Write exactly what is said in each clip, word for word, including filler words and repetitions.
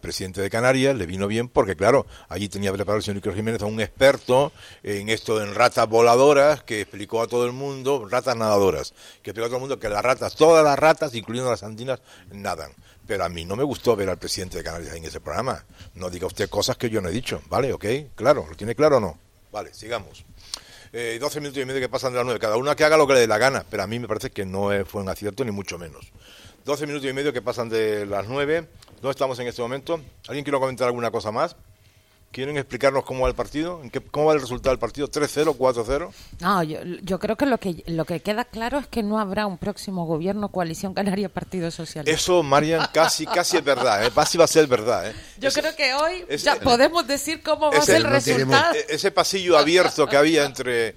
presidente de Canarias le vino bien porque, claro, allí tenía preparado el señor Iker Jiménez a un experto en esto, en ratas voladoras, que explicó a todo el mundo, ratas nadadoras, que explicó a todo el mundo que las ratas, todas las ratas, incluyendo las andinas, nadan. Pero a mí no me gustó ver al presidente de Canarias en ese programa. No diga usted cosas que yo no he dicho, ¿vale? ¿Ok? Claro, ¿lo tiene claro o no? Vale, sigamos. Eh, doce minutos y medio que pasan de las nueve, cada una que haga lo que le dé la gana, pero a mí me parece que no fue un acierto, ni mucho menos. doce minutos y medio que pasan de las nueve, ¿dónde estamos en este momento? ¿Alguien quiere comentar alguna cosa más? ¿Quieren explicarnos cómo va el partido? ¿En qué, ¿Cómo va el resultado del partido? ¿tres cero, cuatro cero? No, yo, yo creo que lo que lo que queda claro es que no habrá un próximo gobierno Coalición Canaria Partido Socialista. Eso, Marian, casi casi es verdad, ¿eh? Casi va a ser verdad, ¿eh? Yo ese, creo que hoy ese, ya podemos decir cómo va ese, a ser el no resultado. Tenemos, ese pasillo abierto que había entre,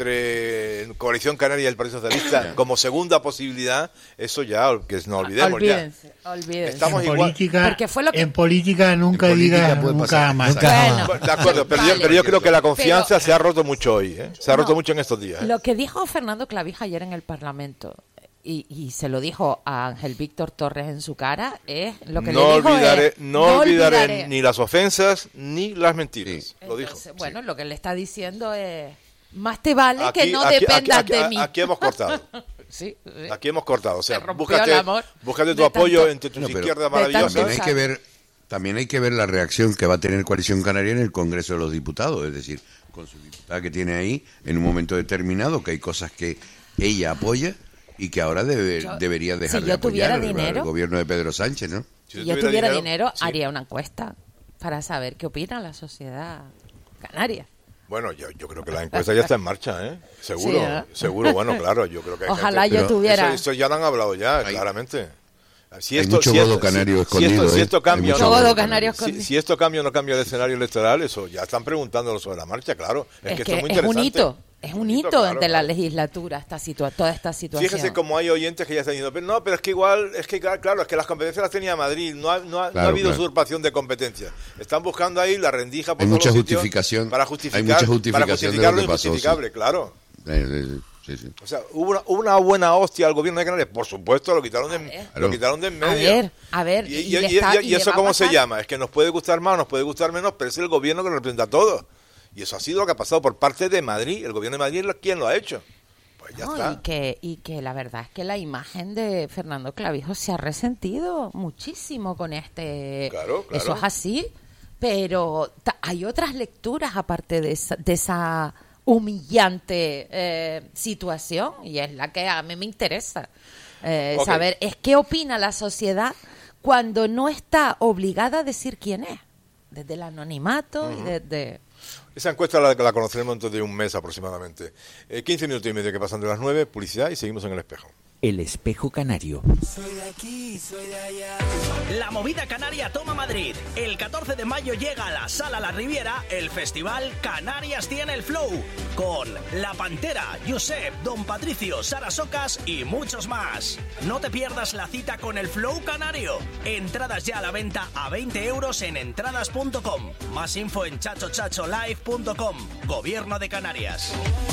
entre Coalición Canaria y el Partido Socialista como segunda posibilidad, eso ya, que no olvidemos. Olvídense, ya. olvídense. Estamos en, igual. Política, Porque fue lo que... en política nunca digas nunca más. Bueno, de acuerdo, pero, vale. yo, pero yo creo que la confianza pero, se ha roto mucho hoy, ¿eh? Se ha roto no, mucho en estos días. ¿eh? Lo que dijo Fernando Clavija ayer en el Parlamento, y, y se lo dijo a Ángel Víctor Torres en su cara, es lo que no le dijo olvidaré, es, no, no olvidaré, olvidaré ni las ofensas ni las mentiras. Sí. Lo Entonces, dijo. bueno, sí. lo que le está diciendo es, más te vale aquí, que no aquí, dependas aquí, de aquí, mí. Aquí hemos cortado. sí, sí. Aquí hemos cortado. O sea, búscate, búscate tu de apoyo tanto, entre tus no, izquierdas de maravillosas. También hay que ver, también hay que ver la reacción que va a tener Coalición Canaria en el Congreso de los Diputados, es decir, con su diputada que tiene ahí, en un momento determinado, que hay cosas que ella apoya y que ahora debe, yo, debería dejar si de yo apoyar tuviera el, dinero, el gobierno de Pedro Sánchez, ¿no? Si yo tuviera dinero, dinero sí. haría una encuesta para saber qué opina la sociedad canaria. Bueno, yo, yo creo que la encuesta ya está en marcha, ¿eh? Seguro, Sí, ¿eh? seguro, bueno, claro, yo creo que hay Ojalá gente, yo tuviera... Eso, eso ya lo han hablado ya, hay, claramente. Si hay esto, mucho si godo esto, canario si, escondido, si esto, si esto ¿eh? cambia, Mucho no, godo canario si, si esto cambia o no cambia el escenario electoral, eso ya están preguntándolo sobre la marcha, claro. Es, Es que, que, esto es muy es interesante. un hito, es un hito claro, de la claro. legislatura, esta situa toda esta situación. Fíjese cómo hay oyentes que ya están diciendo, pero no, pero es que igual, es que claro, es que las competencias las tenía Madrid, no ha, no ha, claro, no ha habido claro. usurpación de competencias. Están buscando ahí la rendija por Hay todos mucha los sitios justificación, para justificar, hay mucha justificación para justificar de lo lo que pasó, injustificable, sí. claro. Eh, eh, sí, sí. O sea, ¿hubo una, hubo una buena hostia al gobierno de Canarias? Por supuesto, lo quitaron de, ver. lo quitaron de en medio. A ver, a ver, ¿Y, y, y, y, y, está, y, y y eso va cómo a se pasar? llama? Es que nos puede gustar más, nos puede gustar menos, pero es el gobierno que lo representa todo. Y eso ha sido lo que ha pasado por parte de Madrid. El gobierno de Madrid es quien lo ha hecho. Pues ya No, está. y, que, y que la verdad es que la imagen de Fernando Clavijo se ha resentido muchísimo con este... Claro, claro. Eso es así, pero ta- hay otras lecturas aparte de esa, de esa humillante eh, situación, y es la que a mí me interesa eh, Okay. saber, es qué opina la sociedad cuando no está obligada a decir quién es, desde el anonimato Uh-huh. y desde... Esa encuesta la, la conoceremos dentro de un mes aproximadamente. Eh, quince minutos y medio que pasan de las nueve, publicidad y seguimos en el espejo. El espejo canario. Soy de aquí, soy de allá. La movida canaria toma Madrid. El catorce de mayo llega a la Sala La Riviera el festival Canarias tiene el flow. Con La Pantera, Josep, Don Patricio, Sara Socas y muchos más. No te pierdas la cita con el flow canario. Entradas ya a la venta a veinte euros en entradas punto com. Más info en chacho chacho live punto com. Gobierno de Canarias.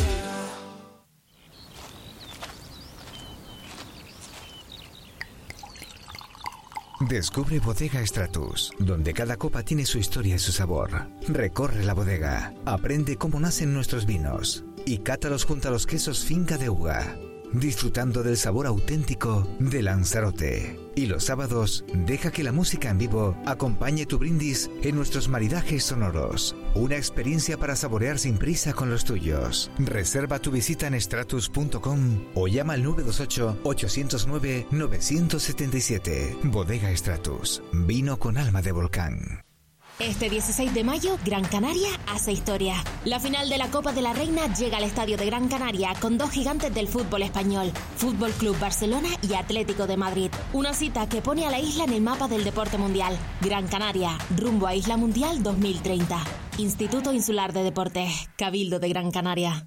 Descubre Bodega Stratus, donde cada copa tiene su historia y su sabor. Recorre la bodega, aprende cómo nacen nuestros vinos y cátalos junto a los quesos Finca de Uga, disfrutando del sabor auténtico de Lanzarote. Y los sábados, deja que la música en vivo acompañe tu brindis en nuestros maridajes sonoros. Una experiencia para saborear sin prisa con los tuyos. Reserva tu visita en stratus punto com o llama al nueve dos ocho, ocho cero nueve, nueve siete siete. Bodega Stratus, vino con alma de volcán. Este dieciséis de mayo, Gran Canaria hace historia. La final de la Copa de la Reina llega al estadio de Gran Canaria con dos gigantes del fútbol español, Fútbol Club Barcelona y Atlético de Madrid. Una cita que pone a la isla en el mapa del deporte mundial. Gran Canaria, rumbo a Isla Mundial dos mil treinta. Instituto Insular de Deportes, Cabildo de Gran Canaria.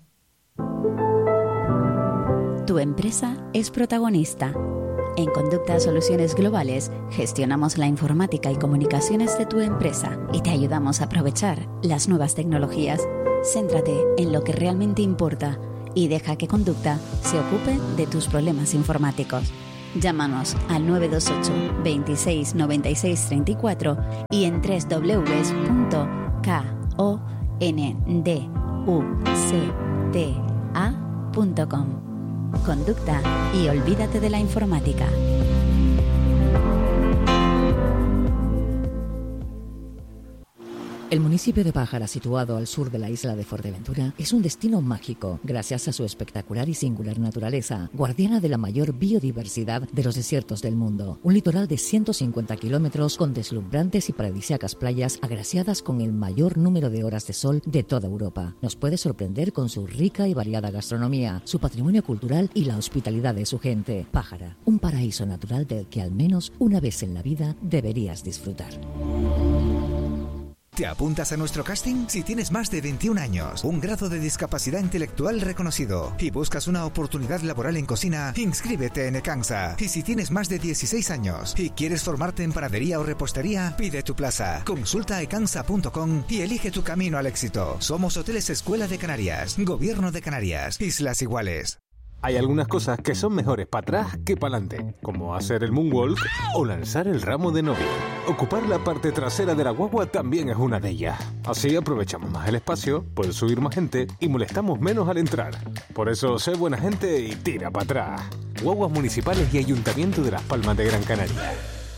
Tu empresa es protagonista. En Conducta Soluciones Globales gestionamos la informática y comunicaciones de tu empresa y te ayudamos a aprovechar las nuevas tecnologías. Céntrate en lo que realmente importa y deja que Conducta se ocupe de tus problemas informáticos. Llámanos al nueve dos ocho, veintiséis, noventa y seis, treinta y cuatro y en doble u doble u doble u punto kondukta punto com. Conducta y olvídate de la informática. El municipio de Pájara, situado al sur de la isla de Fuerteventura, es un destino mágico gracias a su espectacular y singular naturaleza, guardiana de la mayor biodiversidad de los desiertos del mundo. Un litoral de ciento cincuenta kilómetros con deslumbrantes y paradisíacas playas agraciadas con el mayor número de horas de sol de toda Europa. Nos puede sorprender con su rica y variada gastronomía, su patrimonio cultural y la hospitalidad de su gente. Pájara, un paraíso natural del que al menos una vez en la vida deberías disfrutar. ¿Te apuntas a nuestro casting? Si tienes más de veintiún años, un grado de discapacidad intelectual reconocido y buscas una oportunidad laboral en cocina, inscríbete en Ecansa. Y si tienes más de dieciséis años y quieres formarte en panadería o repostería, pide tu plaza. Consulta ecansa punto com y elige tu camino al éxito. Somos Hoteles Escuela de Canarias, Gobierno de Canarias, Islas Iguales. Hay algunas cosas que son mejores para atrás que para adelante, como hacer el moonwalk o lanzar el ramo de novia. Ocupar la parte trasera de la guagua también es una de ellas. Así aprovechamos más el espacio, puede subir más gente y molestamos menos al entrar. Por eso, sé buena gente y tira para atrás. Guaguas Municipales y Ayuntamiento de Las Palmas de Gran Canaria.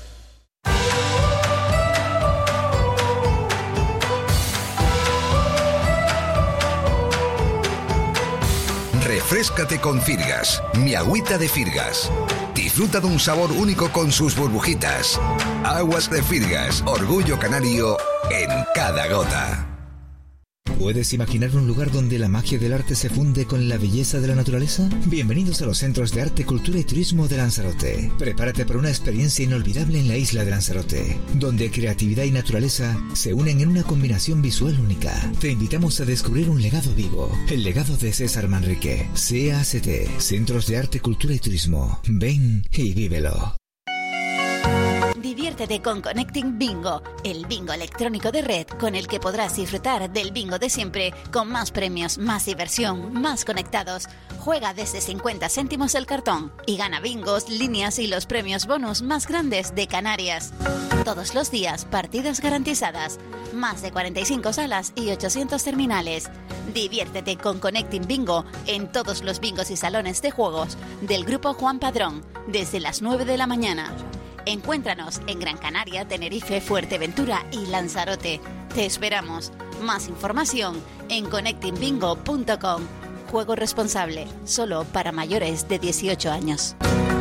Refréscate con Firgas, mi agüita de Firgas. Disfruta de un sabor único con sus burbujitas. Aguas de Firgas, orgullo canario en cada gota. ¿Puedes imaginar un lugar donde la magia del arte se funde con la belleza de la naturaleza? Bienvenidos a los Centros de Arte, Cultura y Turismo de Lanzarote. Prepárate para una experiencia inolvidable en la isla de Lanzarote, donde creatividad y naturaleza se unen en una combinación visual única. Te invitamos a descubrir un legado vivo, el legado de César Manrique. C A C T, Centros de Arte, Cultura y Turismo. Ven y vívelo. Diviértete con Connecting Bingo, el bingo electrónico de red con el que podrás disfrutar del bingo de siempre, con más premios, más diversión, más conectados. Juega desde cincuenta céntimos el cartón y gana bingos, líneas y los premios bonus más grandes de Canarias. Todos los días, partidas garantizadas, más de cuarenta y cinco salas y ochocientos terminales. Diviértete con Connecting Bingo en todos los bingos y salones de juegos del Grupo Juan Padrón, desde las nueve de la mañana. Encuéntranos en Gran Canaria, Tenerife, Fuerteventura y Lanzarote. Te esperamos. Más información en connecting bingo punto com. Juego responsable, solo para mayores de dieciocho años.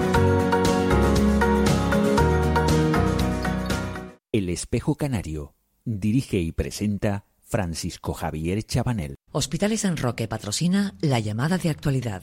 El Espejo Canario. Dirige y presenta Francisco Javier Chabanel. Hospitales San Roque patrocina la llamada de actualidad.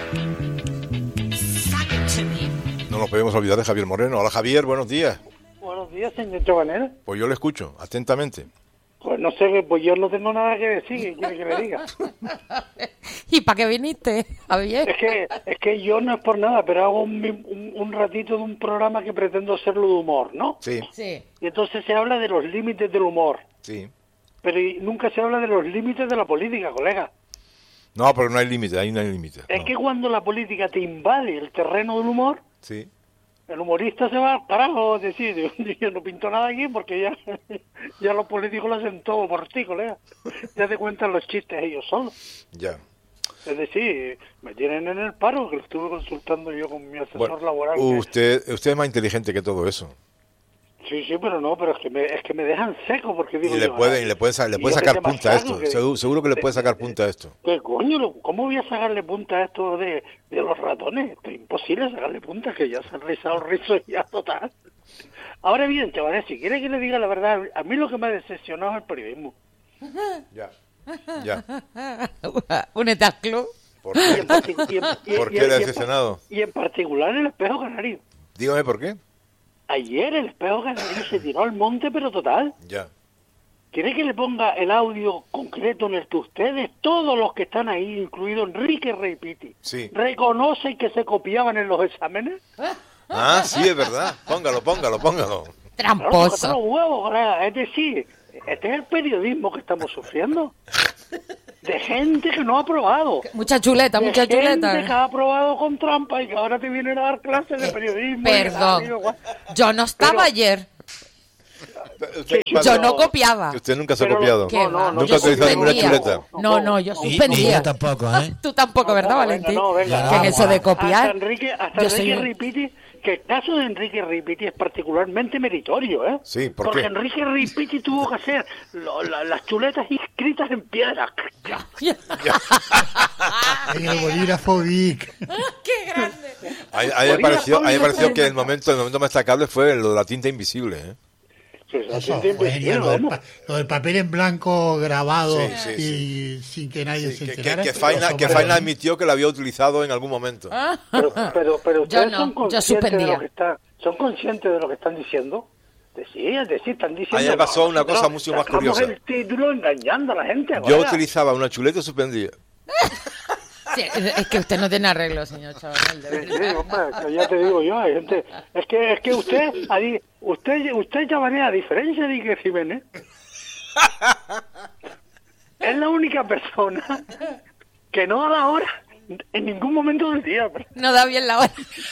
No nos podemos olvidar de Javier Moreno. Hola Javier, buenos días. Buenos días, señor Chabanel. Pues yo le escucho, atentamente. Pues no sé, pues yo no tengo nada que decir, ¿qué quiere que le diga? ¿Y para qué viniste, Javier? Es que, es que yo no es por nada, pero hago un, un, un ratito de un programa que pretendo hacerlo de humor, ¿no? Sí. Sí. Y entonces se habla de los límites del humor. Sí. Pero nunca se habla de los límites de la política, colega. No, pero no hay límite, ahí no hay límite. Es no. que cuando la política te invade el terreno del humor... Sí. El humorista se va al carajo, es decir, yo no pinto nada aquí porque ya, ya los políticos lo hacen todo por ti, colega. Ya te cuentan los chistes ellos solos. Ya. Es decir, me tienen en el paro, que lo estuve consultando yo con mi asesor Bueno, laboral. Usted, usted es más inteligente que todo eso. Sí, sí, pero no, pero es que me, es que me dejan seco porque digo Y le yo, puede, y le puede, le puede sacar punta a esto. Que, seguro, seguro que le puede sacar punta a esto. ¿Qué coño? ¿Cómo voy a sacarle punta a esto de, de los ratones? Es imposible sacarle punta, que ya se han rizado el rizo ya total. Ahora bien, chavales, si quiere que le diga la verdad, a mí lo que me ha decepcionado es el periodismo. Ya, ya. Únete al club. ¿Por qué, y en, y, ¿Por y, qué y, le ha y, decepcionado? Y en particular el Espejo Canario. Dígame por qué. Ayer el Espejo Canario se tiró al monte, pero total. Ya. ¿Quiere que le ponga el audio concreto en el que ustedes, todos los que están ahí, incluido Enrique Rey Piti, sí, reconocen que se copiaban en los exámenes? Ah, sí, es verdad. Póngalo, póngalo, póngalo. Tramposo. Claro, los huevos, colega. Es decir, este es el periodismo que estamos sufriendo. de gente que no ha aprobado. Mucha chuleta, de mucha chuleta. gente que ha aprobado con trampa y que ahora te vienen a dar clases de periodismo. Perdón, y tal, yo no estaba Pero- ayer. Usted- Yo no copiaba. Usted nunca se ha Pero- copiado. ¿Qué va? Nunca Yo ha utilizado ninguna suspendía. chuleta. No, no, yo Y, y suspendía. yo tampoco, ¿eh? Tú tampoco, ¿verdad, No, Valentín? venga, no, venga. Que es eso de Hasta copiar. Enrique, hasta Yo soy Enrique un- Ripiti, que el caso de Enrique Ripiti es particularmente meritorio, ¿eh? Sí, ¿por Porque qué? Enrique Ripiti tuvo que hacer lo- la- las chuletas inscritas en piedra. En el bolígrafo Vic. ¡Qué grande! A, a mí me pareció, a mí me pareció que el momento, el momento más destacable fue lo de la tinta invisible. ¿eh? Eso fue genial, lo, del pa- lo del papel en blanco grabado Sí, sí, y sin que nadie se Que, enterara. que Faina, Eso que para Faina mí. admitió que la había utilizado en algún momento. Pero, pero, pero ustedes no, son yo conscientes de suspendía. lo que está, son conscientes de lo que están diciendo. De sí, es decir, están diciendo. A mí me pasó una cosa no, mucho más sacamos curiosa. el título engañando a la gente. Yo ahora. utilizaba una chuleta y suspendía. Sí, es que usted no tiene arreglo, señor Chaval. de Sí, verdad. sí, hombre, que ya te digo yo, hay gente, es que es que usted, ahí, usted, usted Chabanea, a diferencia de Iker Jiménez, es la única persona que no da la hora en ningún momento del día. No da bien la hora.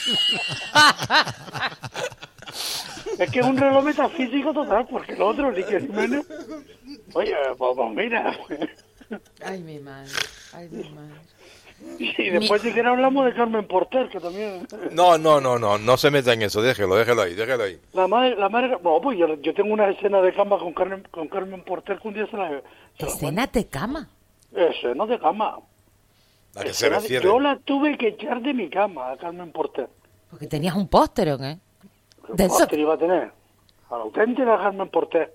Es que es un reloj metafísico total, porque el otro, el Iker Jiménez, oye, pues, pues mira, Ay, mi madre. Ay, mi madre. y después si quiere hablamos de Carmen Porter, que también... No, no, no, no, no se meta en eso, déjelo, déjelo ahí, déjelo ahí. La madre, la madre, no, pues yo, yo tengo una escena de cama con Carmen, con Carmen Porter que un día se la... Se la Escena de cama. escena de cama. ¿A qué se Escena de- refiere? Yo la tuve que echar de mi cama a Carmen Porter. Porque tenías un póster, ¿o qué? ¿Qué De eso- póster iba a tener? A la auténtica Carmen Porter.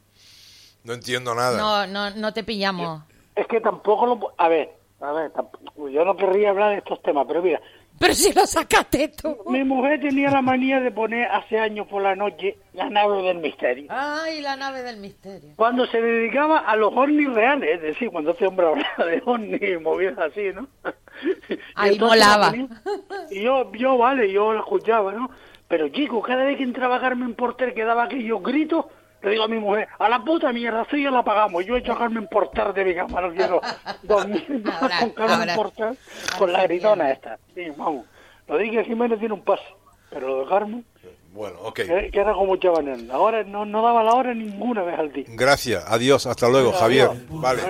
No entiendo nada. No, no, no te pillamos. Es que tampoco lo... A ver, a ver, tampoco- yo no querría hablar de estos temas, pero mira, Pero si lo sacaste tú. mi mujer tenía la manía de poner hace años por la noche La nave del misterio. Ay, la nave del misterio. Cuando se dedicaba a los ovnis reales, es decir, cuando este hombre hablaba de ovnis y movidas así, ¿no? Y Ahí entonces molaba. la ponía, Y yo, yo, vale, yo lo escuchaba, ¿no? Pero, chico, cada vez que entraba Carmen Porter que daba aquellos gritos, le digo a mi mujer, a la puta mierda, sí, ya la pagamos. Yo he hecho a Carmen Porter de mi cama, no quiero dormir más Ahora, con Carmen ahora. Porter, con la gritona esta. Sí, vamos. Lo de que Jiménez tiene un paso, pero lo de Carmen, Bueno, ok. que, que era como Chabanel. Ahora no, no daba la hora ninguna vez al día. Gracias, adiós, hasta luego, Venga, Javier. adiós. Vale.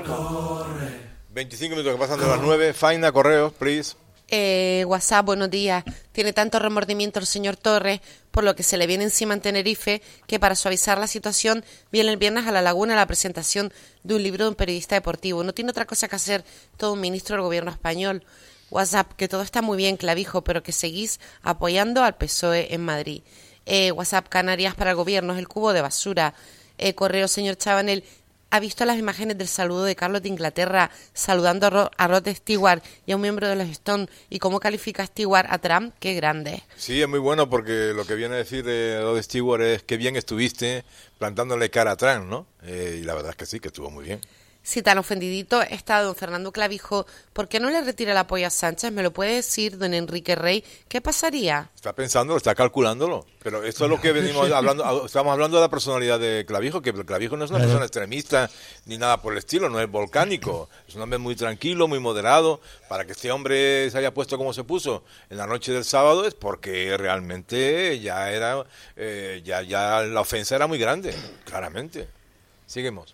veinticinco minutos que pasan de las nueve. Faina, correos, please. Eh, WhatsApp, buenos días. Tiene tanto remordimiento el señor Torres por lo que se le viene encima en Tenerife que para suavizar la situación viene el viernes a La Laguna a la presentación de un libro de un periodista deportivo. No tiene otra cosa que hacer todo un ministro del gobierno español. WhatsApp, que todo está muy bien, Clavijo, pero que seguís apoyando al P S O E en Madrid. Eh, WhatsApp, Canarias para el gobierno es el cubo de basura. Eh, correo, señor Chabanel, ¿ha visto las imágenes del saludo de Carlos de Inglaterra saludando a, Ro a Rod Stewart y a un miembro de los Stones? ¿Y cómo califica Stewart a Trump? ¡Qué grande! Sí, es muy bueno porque lo que viene a decir eh, Rod Stewart es que bien estuviste plantándole cara a Trump, ¿no? Eh, y la verdad es que sí, que estuvo muy bien. Si tan ofendidito está don Fernando Clavijo, ¿por qué no le retira el apoyo a Sánchez? ¿Me lo puede decir don Enrique Rey? ¿Qué pasaría? Está pensándolo, está calculándolo. Pero esto es lo que venimos hablando. Estamos hablando de la personalidad de Clavijo, que Clavijo no es una persona extremista ni nada por el estilo, no es volcánico. Es un hombre muy tranquilo, muy moderado. Para que este hombre se haya puesto como se puso en la noche del sábado es porque realmente ya era, eh, ya, ya la ofensa era muy grande, claramente. Seguimos.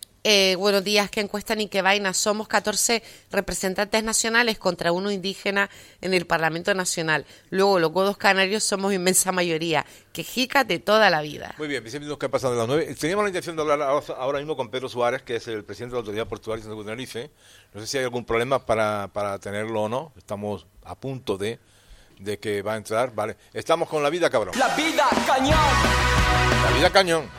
Eh, buenos días, qué encuesta ni qué vaina. Somos catorce representantes nacionales contra uno indígena en el Parlamento Nacional. Luego los godos canarios somos inmensa mayoría. Quejicas de toda la vida. Muy bien, dice minutos que pasan de las nueve. Teníamos la intención de hablar ahora mismo con Pedro Suárez, que es el presidente de la Autoridad Portuaria de Tenerife. No sé si hay algún problema para, para tenerlo o no. Estamos a punto de, de que va a entrar. Vale, estamos con La Vida Cabrón. La vida cañón. La Vida Cañón.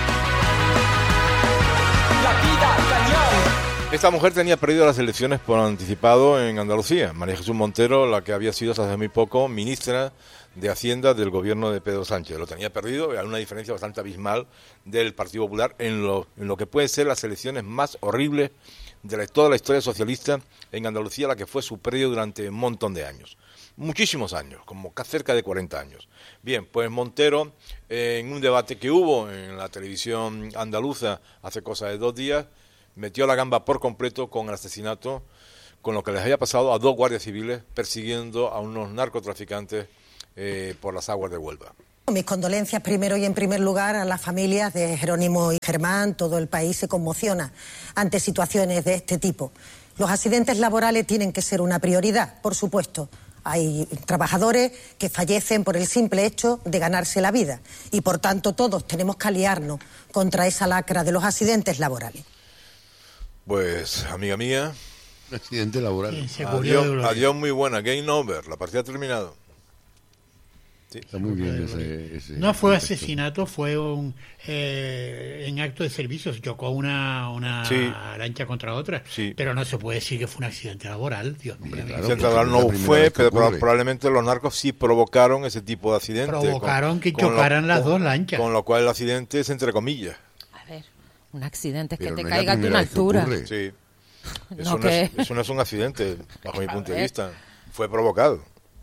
La vida cañón. Esta mujer tenía perdido las elecciones por anticipado en Andalucía. María Jesús Montero, la que había sido hasta hace muy poco ministra de Hacienda del gobierno de Pedro Sánchez. Lo tenía perdido, hay una diferencia bastante abismal del Partido Popular en lo, en lo que pueden ser las elecciones más horribles de la, toda la historia socialista en Andalucía, la que fue su periodo durante un montón de años. Muchísimos años, como cerca de cuarenta años. Bien, pues Montero, eh, en un debate que hubo en la televisión andaluza hace cosa de dos días, metió la gamba por completo con el asesinato, con lo que les había pasado a dos guardias civiles persiguiendo a unos narcotraficantes eh, por las aguas de Huelva. Mis condolencias primero y en primer lugar a las familias de Jerónimo y Germán. Todo el país se conmociona ante situaciones de este tipo. Los accidentes laborales tienen que ser una prioridad, por supuesto. Hay trabajadores que fallecen por el simple hecho de ganarse la vida y, por tanto, todos tenemos que aliarnos contra esa lacra de los accidentes laborales. Pues, amiga mía, accidente laboral. Sí, adiós, adiós, muy buena, game over, la partida ha terminado. Sí. Está muy bien ese, ese No fue asesinato, fue un eh, en acto de servicio, se chocó una, una sí. lancha contra otra, sí. pero no se puede decir que fue un accidente laboral, Dios mío. Claro, accidente laboral no fue, pero ocurre. Probablemente los narcos sí provocaron ese tipo de accidente. Provocaron con, que con chocaran lo, las con, dos lanchas. Con lo cual el accidente es entre comillas. A ver, un accidente es que pero te no caiga de una altura. Sí. No, eso, no es, eso no es un accidente, bajo mi punto de vista. Fue provocado.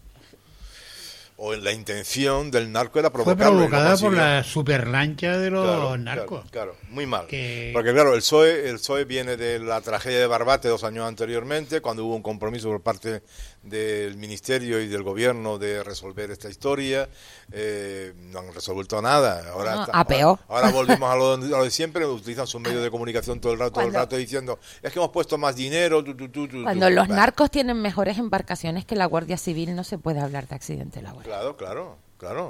O la intención del narco era provocarlo. Fue provocada por la superlancha de los claro, narcos. Claro, claro, muy mal. Que... Porque claro, el P S O E, el P S O E viene de la tragedia de Barbate dos años anteriormente, cuando hubo un compromiso por parte del Ministerio y del Gobierno de resolver esta historia. Eh, no han resuelto nada. Ahora, no, está, a peor. ahora, ahora volvemos a lo, a lo de siempre, utilizan sus medios de comunicación todo el rato, todo el rato diciendo, es que hemos puesto más dinero. Tu, tu, tu, tu, Cuando tu. los Bah. narcos tienen mejores embarcaciones que la Guardia Civil, no se puede hablar de accidente laboral. Claro, claro, claro.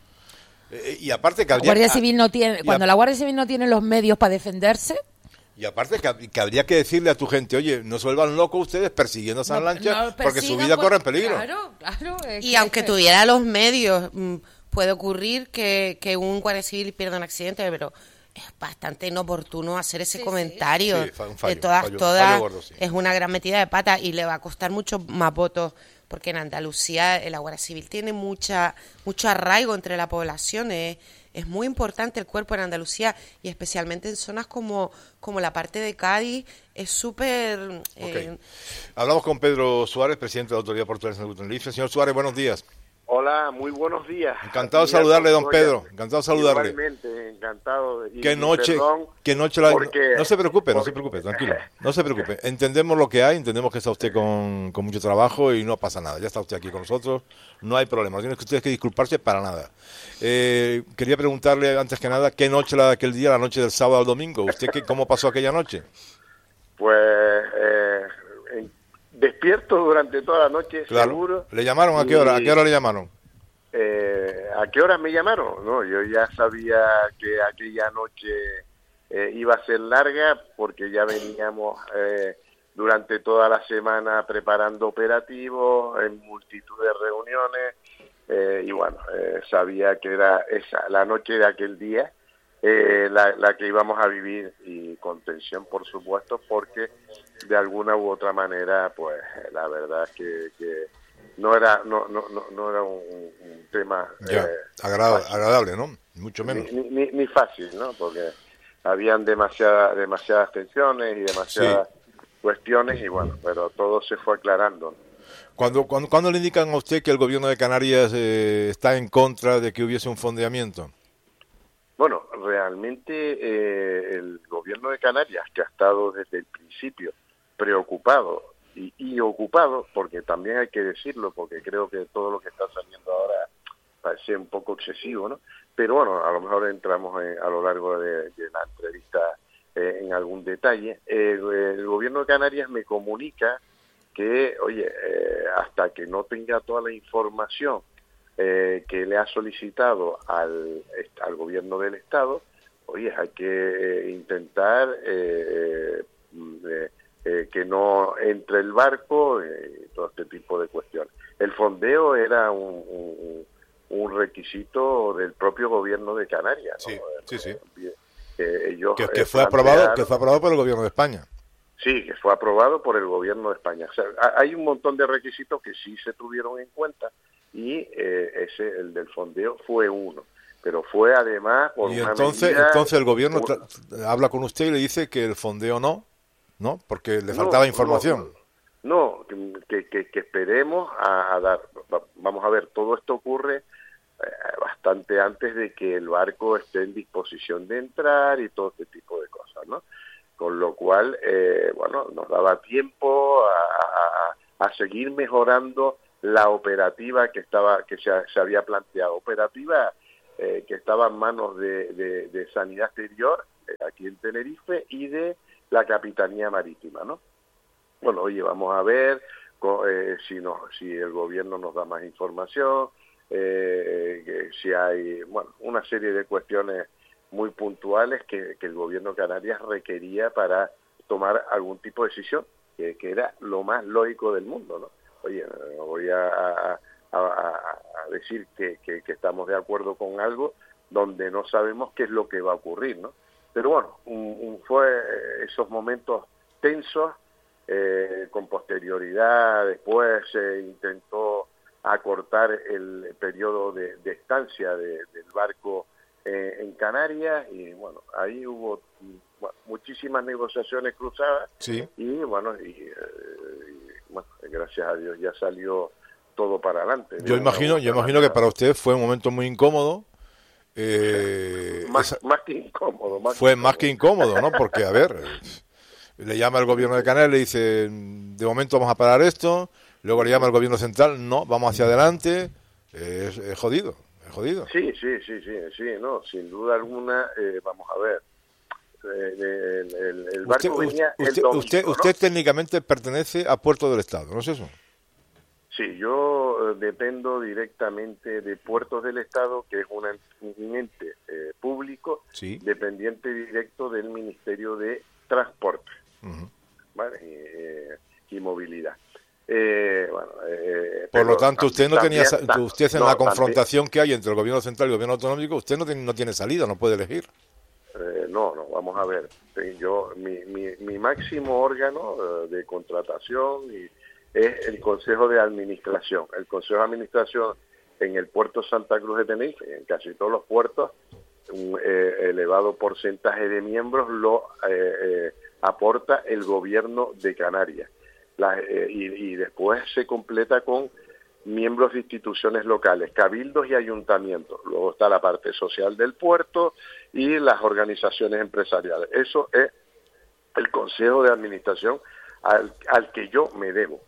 Eh, y aparte que la habría, Guardia Civil no tiene, cuando a, la Guardia Civil no tiene los medios para defenderse. Y aparte que, que habría que decirle a tu gente, oye, no se vuelvan locos ustedes persiguiendo esas no, lanchas no porque su vida por, corre en peligro. Claro, claro. Y aunque que... tuviera los medios, puede ocurrir que, que un Guardia Civil pierda un accidente, pero es bastante inoportuno hacer ese sí, comentario. Sí, un fallo, de todas, fallo, todas, fallo gordo, sí. Es una gran metida de pata y le va a costar mucho más votos, porque en Andalucía la Guardia Civil tiene mucha mucho arraigo entre la población. Es, es muy importante el cuerpo en Andalucía y especialmente en zonas como, como la parte de Cádiz. Es súper... Okay. Eh... Hablamos con Pedro Suárez, presidente de la Autoridad Portuaria de Salud y Tenerife. Señor Suárez, buenos días. Hola, muy buenos días. Encantado de saludarle, don Pedro. Encantado de saludarle. Igualmente, encantado. Y, ¿Qué noche? perdón, ¿Qué noche la... porque, no se preocupe, porque... no se preocupe, tranquilo. No se preocupe. Entendemos lo que hay, entendemos que está usted con, con mucho trabajo y no pasa nada. Ya está usted aquí con nosotros, no hay problema. No tiene usted que disculparse para nada. Eh, quería preguntarle, antes que nada, ¿qué noche la de aquel día, la noche del sábado al domingo? ¿Usted qué, cómo pasó aquella noche? Pues... Eh... despierto durante toda la noche, claro. seguro. ¿Le llamaron? ¿A qué hora? ¿A qué hora le llamaron? Eh, ¿A qué hora me llamaron? No, yo ya sabía que aquella noche eh, iba a ser larga porque ya veníamos eh, durante toda la semana preparando operativos en multitud de reuniones eh, y bueno, eh, sabía que era esa, la noche de aquel día eh, la, la que íbamos a vivir y con tensión, por supuesto, porque de alguna u otra manera, pues la verdad es que, que no era no no no, no era un, un tema ya, eh, agradable, agradable, ¿no? Mucho menos. Ni, ni, ni fácil, ¿no? Porque habían demasiadas demasiadas tensiones y demasiadas sí. cuestiones y bueno, pero todo se fue aclarando. ¿Cuándo, cuando, cuando le indican a usted que el gobierno de Canarias eh, está en contra de que hubiese un fondeamiento? Bueno, realmente eh, el gobierno de Canarias, que ha estado desde el principio preocupado y, y ocupado, porque también hay que decirlo, porque creo que todo lo que está saliendo ahora parece un poco excesivo, ¿no? Pero bueno, a lo mejor entramos en, a lo largo de, de la entrevista eh, en algún detalle. Eh, el gobierno de Canarias me comunica que, oye, eh, hasta que no tenga toda la información eh, que le ha solicitado al, al gobierno del Estado, oye, hay que eh, intentar eh, eh, eh, que no entre el barco y eh, todo este tipo de cuestiones. El fondeo era un, un, un requisito del propio gobierno de Canarias, ¿no? Sí, sí, sí. Eh, ellos que, que fue aprobado, que fue aprobado por el gobierno de España. Sí, que fue aprobado por el gobierno de España. O sea, hay un montón de requisitos que sí se tuvieron en cuenta y eh, ese, el del fondeo, fue uno. Pero fue además por y una entonces, medida, entonces el gobierno un... habla con usted y le dice que el fondeo no, ¿no? Porque le no, faltaba información. No, no que, que, que esperemos a, a dar. Vamos a ver, todo esto ocurre eh, bastante antes de que el barco esté en disposición de entrar y todo este tipo de cosas, ¿no? con lo cual, eh, bueno, nos daba tiempo a, a, a seguir mejorando la operativa que estaba que se, se había planteado, operativa eh, que estaba en manos de, de, de Sanidad Exterior, eh, aquí en Tenerife, y de la Capitanía Marítima, ¿no? Bueno, oye, vamos a ver eh, si, nos, si el gobierno nos da más información, eh, que si hay, bueno, una serie de cuestiones muy puntuales que, que el gobierno de Canarias requería para tomar algún tipo de decisión, que, que era lo más lógico del mundo, ¿no? Oye, no voy a, a, a, a decir que, que, que estamos de acuerdo con algo donde no sabemos qué es lo que va a ocurrir, ¿no? Pero bueno, un, un, fue esos momentos tensos, eh, con posterioridad, después se intentó acortar el periodo de, de estancia de, del barco eh, en Canarias, y bueno, ahí hubo bueno, muchísimas negociaciones cruzadas, sí. y bueno, y, eh, y, bueno, gracias a Dios ya salió todo para adelante. Yo imagino, yo imagino que para usted fue un momento muy incómodo. Eh, más, esa, más que incómodo. Más fue que más que incómodo, ¿no? Porque, a ver, le llama el gobierno de Canarias, le dice, de momento vamos a parar esto, luego le llama el gobierno central, no, vamos hacia adelante, eh, es, es jodido, es jodido. Sí, sí, sí, sí, sí, no, sin duda alguna, eh, vamos a ver, eh, el, el, el barco usted, venía usted, el domingo, usted, ¿no? usted técnicamente pertenece a Puerto del Estado, ¿no es eso? Sí, yo eh, dependo directamente de Puertos del Estado, que es una, un ente eh, público, sí. dependiente directo del Ministerio de Transporte, uh-huh. ¿vale? y, eh, y Movilidad. Eh, bueno, eh, Por lo tanto, usted no también, tenía, ta, usted en no, la confrontación también, que hay entre el gobierno central y el gobierno autonómico, usted no tiene, no tiene salida, no puede elegir. Eh, no, no, vamos a ver. Yo, mi, mi, mi máximo órgano uh, de contratación y es el Consejo de Administración. El Consejo de Administración en el puerto Santa Cruz de Tenerife, en casi todos los puertos, un eh, elevado porcentaje de miembros lo eh, eh, aporta el gobierno de Canarias. La, eh, y, y después se completa con miembros de instituciones locales, cabildos y ayuntamientos. Luego está la parte social del puerto y las organizaciones empresariales. Eso es el Consejo de Administración al, al que yo me debo.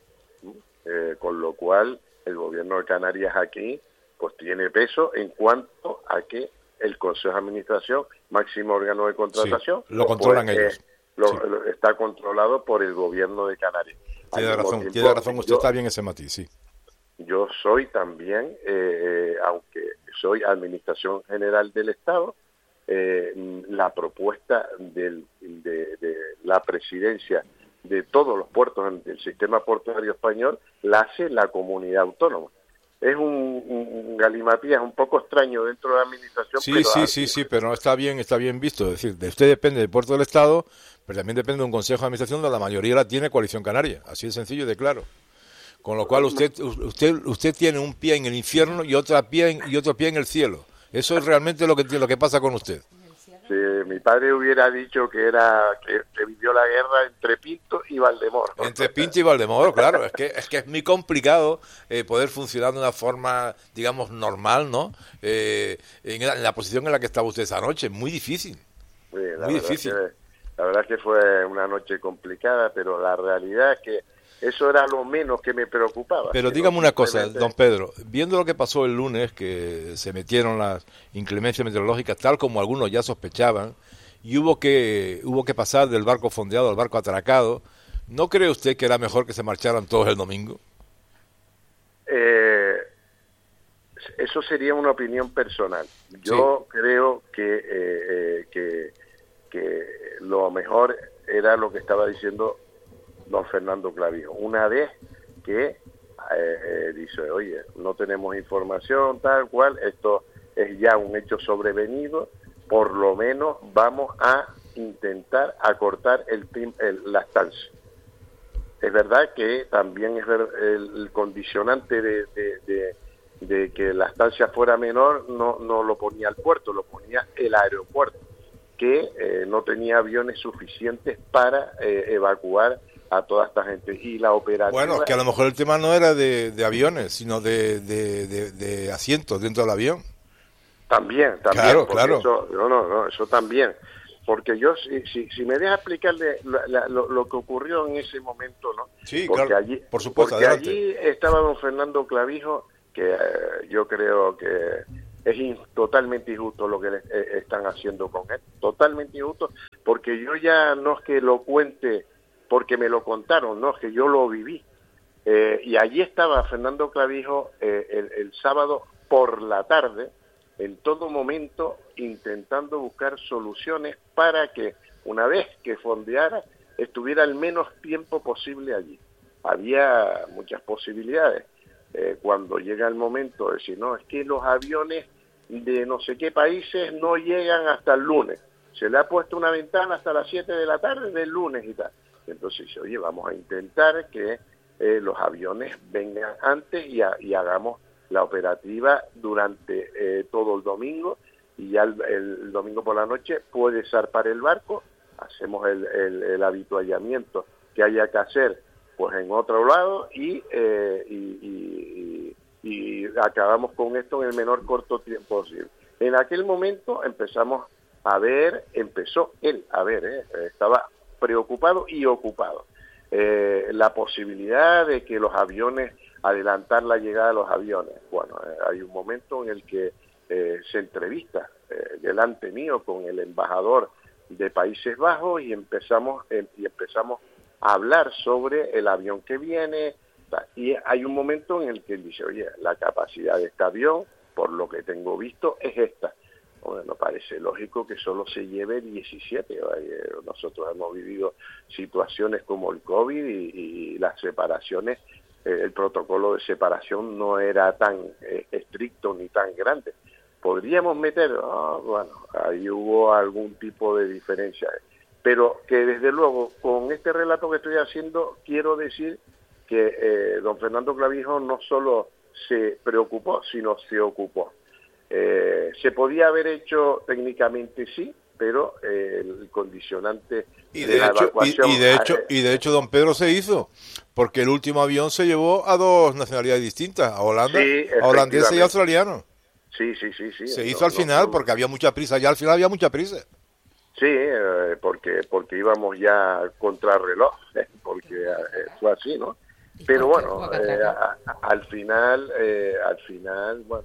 Eh, con lo cual el gobierno de Canarias aquí pues tiene peso en cuanto a que el Consejo de Administración, máximo órgano de contratación, sí, lo controlan pues, ellos. Eh, lo, sí. lo, está controlado por el gobierno de Canarias. Tiene razón, tiempo, tiene razón, usted yo, está bien ese matiz, sí. Yo soy también, eh, aunque soy Administración General del Estado, eh, la propuesta del, de, de la presidencia de todos los puertos del sistema portuario español la hace la comunidad autónoma. Es un, un galimatías un poco extraño dentro de la administración. Sí, pero sí, hay... sí, sí, pero está bien, está bien visto. Es decir, de usted depende del puerto del Estado, pero también depende de un consejo de administración donde la mayoría la tiene Coalición Canaria. Así de sencillo y de claro. Con lo cual usted, usted, usted tiene un pie en el infierno y otro pie en, y otro pie en el cielo. Eso es realmente lo que lo que pasa con usted. Si mi padre hubiera dicho que era que, que vivió la guerra entre Pinto y Valdemoro. Entre Pinto y Valdemoro, claro, es que es que es muy complicado eh, poder funcionar de una forma, digamos, normal, ¿no? Eh, en, la, en la posición en la que estaba usted esa noche, muy difícil, sí, la muy verdad difícil. Que, la verdad es que fue una noche complicada, pero la realidad es que eso era lo menos que me preocupaba. Pero dígame una cosa, don Pedro, viendo lo que pasó el lunes, que se metieron las inclemencias meteorológicas, tal como algunos ya sospechaban, y hubo que hubo que pasar del barco fondeado al barco atracado, ¿no cree usted que era mejor que se marcharan todos el domingo? Eh, eso sería una opinión personal. Yo sí. creo que, eh, eh, que, que lo mejor era lo que estaba diciendo don Fernando Clavijo. Una vez que eh, eh, dice, oye, no tenemos información tal cual, esto es ya un hecho sobrevenido, por lo menos vamos a intentar acortar el, el la estancia. Es verdad que también es ver, el, el condicionante de, de, de, de que la estancia fuera menor no, no lo ponía el puerto, lo ponía el aeropuerto, que eh, no tenía aviones suficientes para eh, evacuar a toda esta gente. Y la operativa... Bueno, que a lo mejor el tema no era de, de aviones, sino de, de, de, de asientos dentro del avión. También, también. Claro, claro. Eso, no, no, no, eso también. porque yo, si, si, si me deja explicarle la, la, lo, lo que ocurrió en ese momento, ¿no? Sí, porque claro, allí, por supuesto, porque adelante. allí estaba don Fernando Clavijo, que eh, yo creo que es in, totalmente injusto lo que le, eh, están haciendo con él, totalmente injusto, porque yo ya no es que lo cuente porque me lo contaron, no, es que yo lo viví. Eh, y allí estaba Fernando Clavijo eh, el, el sábado por la tarde, en todo momento intentando buscar soluciones para que una vez que fondeara estuviera el menos tiempo posible allí. Había muchas posibilidades. Eh, cuando llega el momento de decir, no, es que los aviones de no sé qué países no llegan hasta el lunes. Se le ha puesto una ventana hasta las siete de la tarde del lunes y tal. Entonces dice, oye, vamos a intentar que eh, los aviones vengan antes y, a, y hagamos la operativa durante eh, todo el domingo, y ya el, el domingo por la noche puede zarpar el barco, hacemos el, el, el habituallamiento que haya que hacer pues en otro lado y, eh, y, y, y, y acabamos con esto en el menor corto tiempo posible. En aquel momento empezamos a ver, empezó él a ver, eh, estaba preocupado y ocupado. Eh, la posibilidad de que los aviones, adelantar la llegada de los aviones. Bueno, eh, hay un momento en el que eh, se entrevista eh, delante mío con el embajador de Países Bajos y empezamos eh, y empezamos a hablar sobre el avión que viene, y hay un momento en el que él dice, oye, la capacidad de este avión, por lo que tengo visto, es esta. Bueno, parece lógico que solo se lleve diecisiete. Nosotros hemos vivido situaciones como el COVID y, y las separaciones, eh, el protocolo de separación no era tan eh, estricto ni tan grande. ¿Podríamos meter? Oh, bueno, ahí hubo algún tipo de diferencia. Pero que desde luego, con este relato que estoy haciendo, quiero decir que eh, don Fernando Clavijo no solo se preocupó, sino se ocupó. Eh, se podía haber hecho técnicamente sí, pero eh, el condicionante y de, de la hecho evacuación... y, y de hecho eh, y de hecho don Pedro se hizo, porque el último avión se llevó a dos nacionalidades distintas, a Holanda, sí, a holandesa y australiano. Sí, sí, sí, sí. Se no, hizo al no, final no, porque había mucha prisa, ya al final había mucha prisa. Sí, eh, porque porque íbamos ya contra reloj, eh, porque eh, fue así, ¿no? Pero bueno, eh, a, a, al final, eh, al final, bueno,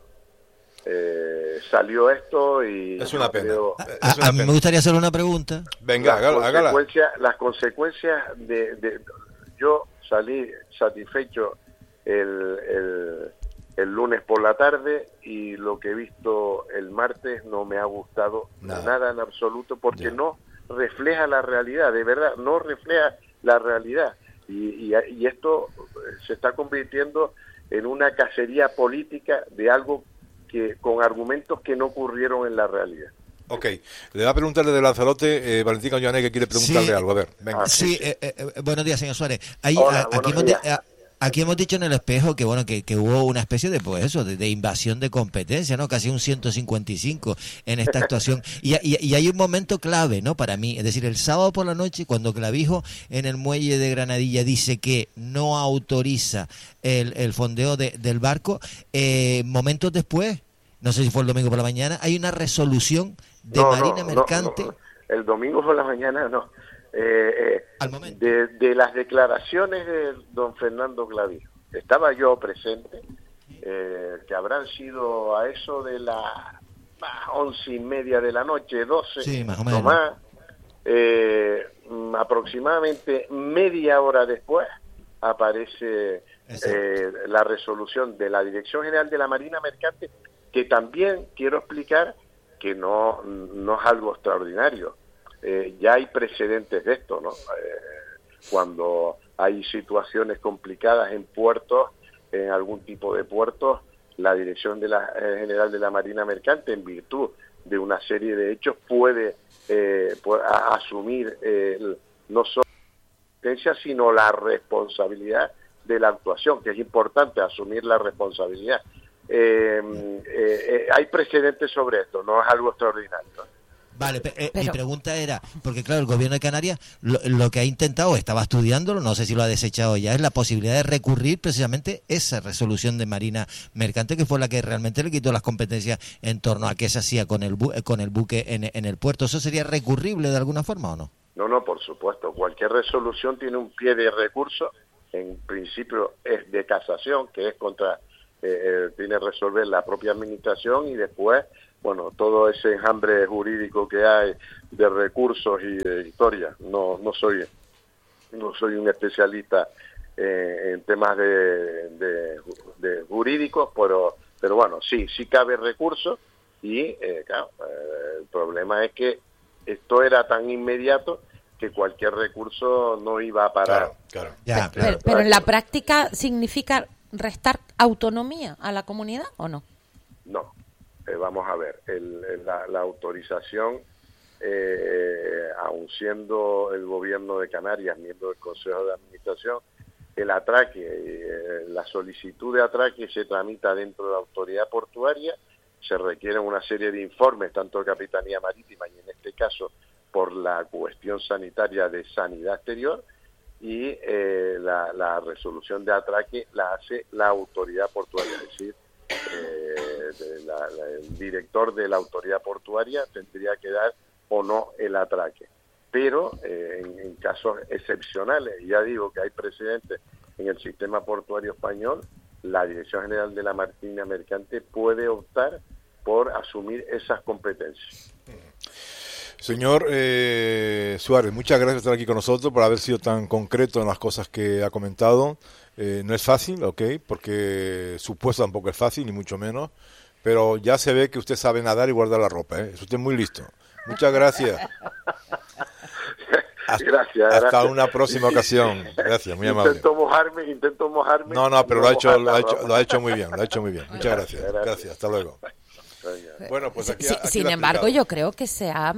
eh, salió esto y... Es una pena. Creo, A, a mí me gustaría hacer una pregunta. Venga, las hágala, hágala. consecuencias, las consecuencias de, de... Yo salí satisfecho el, el, el lunes por la tarde y lo que he visto el martes no me ha gustado nada, nada en absoluto, porque ya. no refleja la realidad, de verdad, no refleja la realidad. Y, y, y esto se está convirtiendo en una cacería política de algo que con argumentos que no ocurrieron en la realidad. Ok, le va a preguntarle de Lanzarote, eh, Valentín Cañones, que quiere preguntarle sí, algo. A ver, venga. Ah, sí, sí. Eh, eh, buenos días, señor Suárez. Ahí, Hola, a, aquí, hemos, a, aquí hemos dicho en el espejo que bueno que, que hubo una especie de pues eso de, de invasión de competencia, ¿no? Casi un ciento cincuenta y cinco en esta actuación. Y, y, y hay un momento clave, ¿no? Para mí, es decir, el sábado por la noche, cuando Clavijo en el muelle de Granadilla dice que no autoriza el, el fondeo de, del barco, eh, momentos después, no sé si fue el domingo por la mañana, hay una resolución de no, Marina no, Mercante. No, no, no. El domingo por la mañana no. Eh, eh, Al momento. De, de las declaraciones de don Fernando Clavijo, estaba yo presente, eh, que habrán sido a eso de las once y media de la noche, doce, sí, más o menos. No más, eh, aproximadamente media hora después aparece eh, la resolución de la Dirección General de la Marina Mercante, que también quiero explicar que no, no es algo extraordinario. Eh, ya hay precedentes de esto, ¿no? Eh, cuando hay situaciones complicadas en puertos, en algún tipo de puertos, la Dirección de la, eh, General de la Marina Mercante, en virtud de una serie de hechos, puede, eh, puede a, asumir eh, no solo la competencia, sino la responsabilidad de la actuación, que es importante asumir la responsabilidad. Eh, eh, eh, hay precedentes sobre esto, no es algo extraordinario. Vale, pe- eh, Pero- mi pregunta era, porque claro, el gobierno de Canarias lo, lo que ha intentado, estaba estudiándolo, no sé si lo ha desechado ya, es la posibilidad de recurrir precisamente esa resolución de Marina Mercante, que fue la que realmente le quitó las competencias en torno a qué se hacía con el, bu- eh, con el buque en, en el puerto. ¿Eso sería recurrible de alguna forma o no? No, no, por supuesto. Cualquier resolución tiene un pie de recurso. En principio es de casación, que es contra, eh, eh, tiene que resolver la propia administración y después, bueno, todo ese enjambre jurídico que hay de recursos y de historia. No, no soy, no soy un especialista eh, en temas de, de, de jurídicos, pero, pero bueno, sí, sí cabe recurso y, eh, claro, eh, el problema es que esto era tan inmediato que cualquier recurso no iba a parar. Claro, Ya, Pero, pero en la práctica significa restar autonomía a la comunidad o no? No, eh, vamos a ver, el, el- la, la autorización, eh, aun siendo el gobierno de Canarias miembro del Consejo de Administración, el atraque, eh, la solicitud de atraque se tramita dentro de la autoridad portuaria, se requieren una serie de informes, tanto de Capitanía Marítima y en este caso por la cuestión sanitaria de sanidad exterior, y eh, la, la resolución de atraque la hace la autoridad portuaria, es decir, eh, de la- la- el director de la autoridad portuaria tendría que dar o no el atraque. Pero eh, en, en casos excepcionales, y ya digo que hay precedentes en el sistema portuario español, la Dirección General de la Marina Mercante puede optar por asumir esas competencias. Señor eh, Suárez, muchas gracias por estar aquí con nosotros, por haber sido tan concreto en las cosas que ha comentado. Eh, no es fácil, ok, porque su puesto tampoco es fácil, ni mucho menos, pero ya se ve que usted sabe nadar y guardar la ropa, ¿eh? Es usted muy listo. Muchas gracias. Hasta, Gracias. hasta gracias. una próxima ocasión. Gracias, muy amable. Intento mojarme, intento mojarme. No, no, pero y lo ha no hecho, mojar lo ha la hecho, ropa. lo ha hecho muy bien, lo ha hecho muy bien. Muchas gracias. Gracias. Gracias, hasta luego. Bueno, pues aquí, Sí, aquí sin lo ha embargo, explicado. yo creo que se ha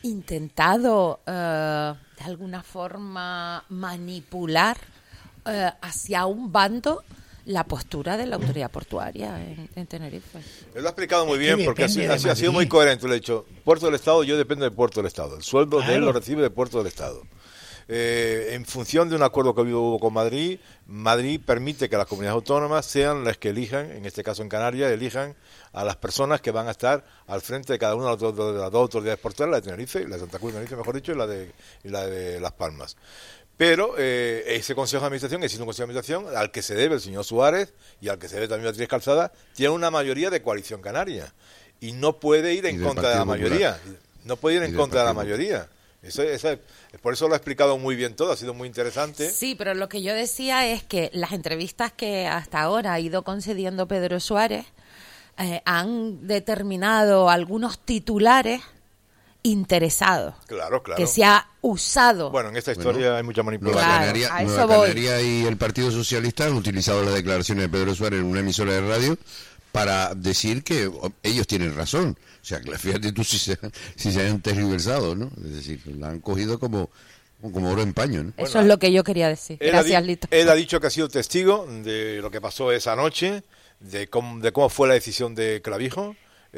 intentado eh, de alguna forma manipular eh, hacia un bando la postura de la autoridad portuaria en, en Tenerife. Él lo ha explicado muy Es que bien porque ha depende sido, de ha sido- ha sido Madrid. muy coherente. Le he dicho, puerto del Estado, yo dependo del puerto del Estado. El sueldo de él Claro. lo recibe del puerto del Estado. Eh, en función de un acuerdo que hubo con Madrid, Madrid permite que las comunidades autónomas sean las que elijan, en este caso en Canarias, elijan a las personas que van a estar al frente de cada una de las dos, de las dos autoridades portuarias, la de Tenerife, la de Santa Cruz de Tenerife, mejor dicho, y la de, y la de Las Palmas. Pero eh, ese Consejo de Administración, existe un Consejo de Administración al que se debe el señor Suárez y al que se debe también Beatriz Calzada, tiene una mayoría de coalición canaria y no puede ir Y en del contra de la Partido mayoría. No puede ir Y en del contra de la Partido mayoría. Eso, eso- por eso lo ha explicado muy bien todo, ha sido muy interesante. Sí, pero lo que yo decía es que las entrevistas que hasta ahora ha ido concediendo Pedro Suárez eh, han determinado algunos titulares interesados. Claro, claro. Que se ha usado. Bueno, en esta historia hay mucha Nueva manipulación. Claro, Canaria, a eso Nueva voy. Canaria y el Partido Socialista han utilizado las declaraciones de Pedro Suárez en una emisora de radio para decir que o, ellos tienen razón. O sea, que fíjate tú si se, si se han tergiversado, ¿no? Es decir, la han cogido como, como oro en paño, ¿no? Eso es lo que yo quería decir. Él ha, Gracias, di- Lito. él ha dicho que ha sido testigo de lo que pasó esa noche, de cómo, de cómo fue la decisión de Clavijo,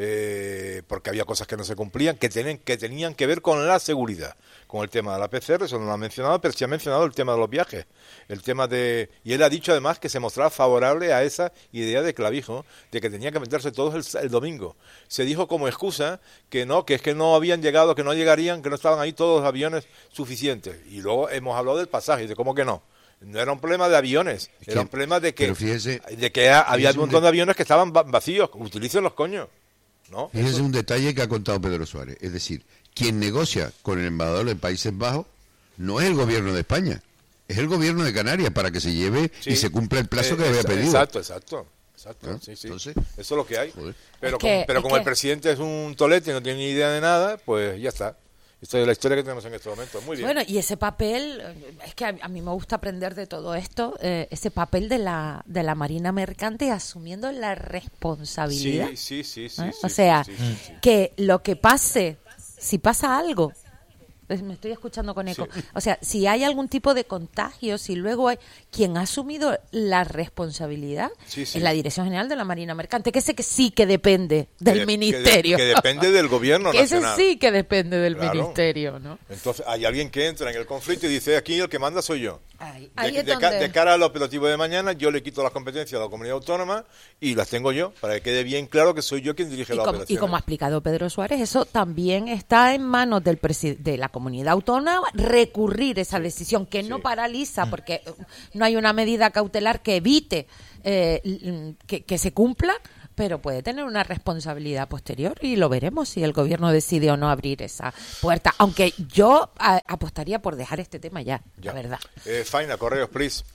eh, porque había cosas que no se cumplían, que, tienen, que tenían que ver con la seguridad, con el tema de la P C R, eso no lo ha mencionado, pero sí ha mencionado el tema de los viajes, el tema de... Y él ha dicho además que se mostraba favorable a esa idea de Clavijo, de que tenía que meterse todos el, el domingo. Se dijo como excusa que no, que es que no habían llegado, que no llegarían, que no estaban ahí todos los aviones suficientes. Y luego hemos hablado del pasaje, de cómo que no. No era un problema de aviones, Es que- era un problema de que, pero fíjese- de que ha- había fíjese un un montón de- de aviones que estaban va- vacíos. Utilicen los coños. ¿No? Fíjese Eso- un detalle que ha contado Pedro Suárez. Es decir, quien negocia con el embajador de Países Bajos no es el gobierno de España, es el gobierno de Canarias para que se lleve Sí. y se cumpla el plazo Eh, que había exa- pedido. Exacto, exacto. exacto ¿Ah? sí, sí. Entonces, Eso es lo que hay. joder. Pero, Es que- como, pero es como el que- presidente es un tolete y no tiene ni idea de nada, pues ya está. Esta es la historia que tenemos en este momento. Muy bien. Bueno, y ese papel, eh, es que a, a mí me gusta aprender de todo esto, eh, ese papel de la, de la Marina Mercante asumiendo la responsabilidad. sí, sí, sí, sí, ¿eh? sí, O sea, sí, sí, sí. que lo que pase, si pasa algo, Me estoy escuchando con eco. Sí. O sea, si hay algún tipo de contagio, si luego hay quien ha asumido la responsabilidad Sí, sí. es la Dirección General de la Marina Mercante, que sé que sí que depende del Que de- ministerio. Que, de- que depende del gobierno que ese nacional. sí que depende del Claro. ministerio, ¿no? Entonces hay alguien que entra en el conflicto y dice, aquí el que manda soy yo. Ahí, De, ahí es de ca- donde- de cara al operativo de mañana, yo le quito las competencias a la comunidad autónoma y las tengo yo, para que quede bien claro que soy yo quien dirige Y la como, y operación. como ha explicado Pedro Suárez, eso también está en manos del presi- de la comunidad autónoma recurrir esa decisión, que no paraliza, porque eh, no hay una medida cautelar que evite eh, l- que, que se cumpla, pero puede tener una responsabilidad posterior y lo veremos si el gobierno decide o no abrir esa puerta. Aunque yo a- apostaría por dejar este tema ya, Ya. la verdad. Eh, Faina, correos, please.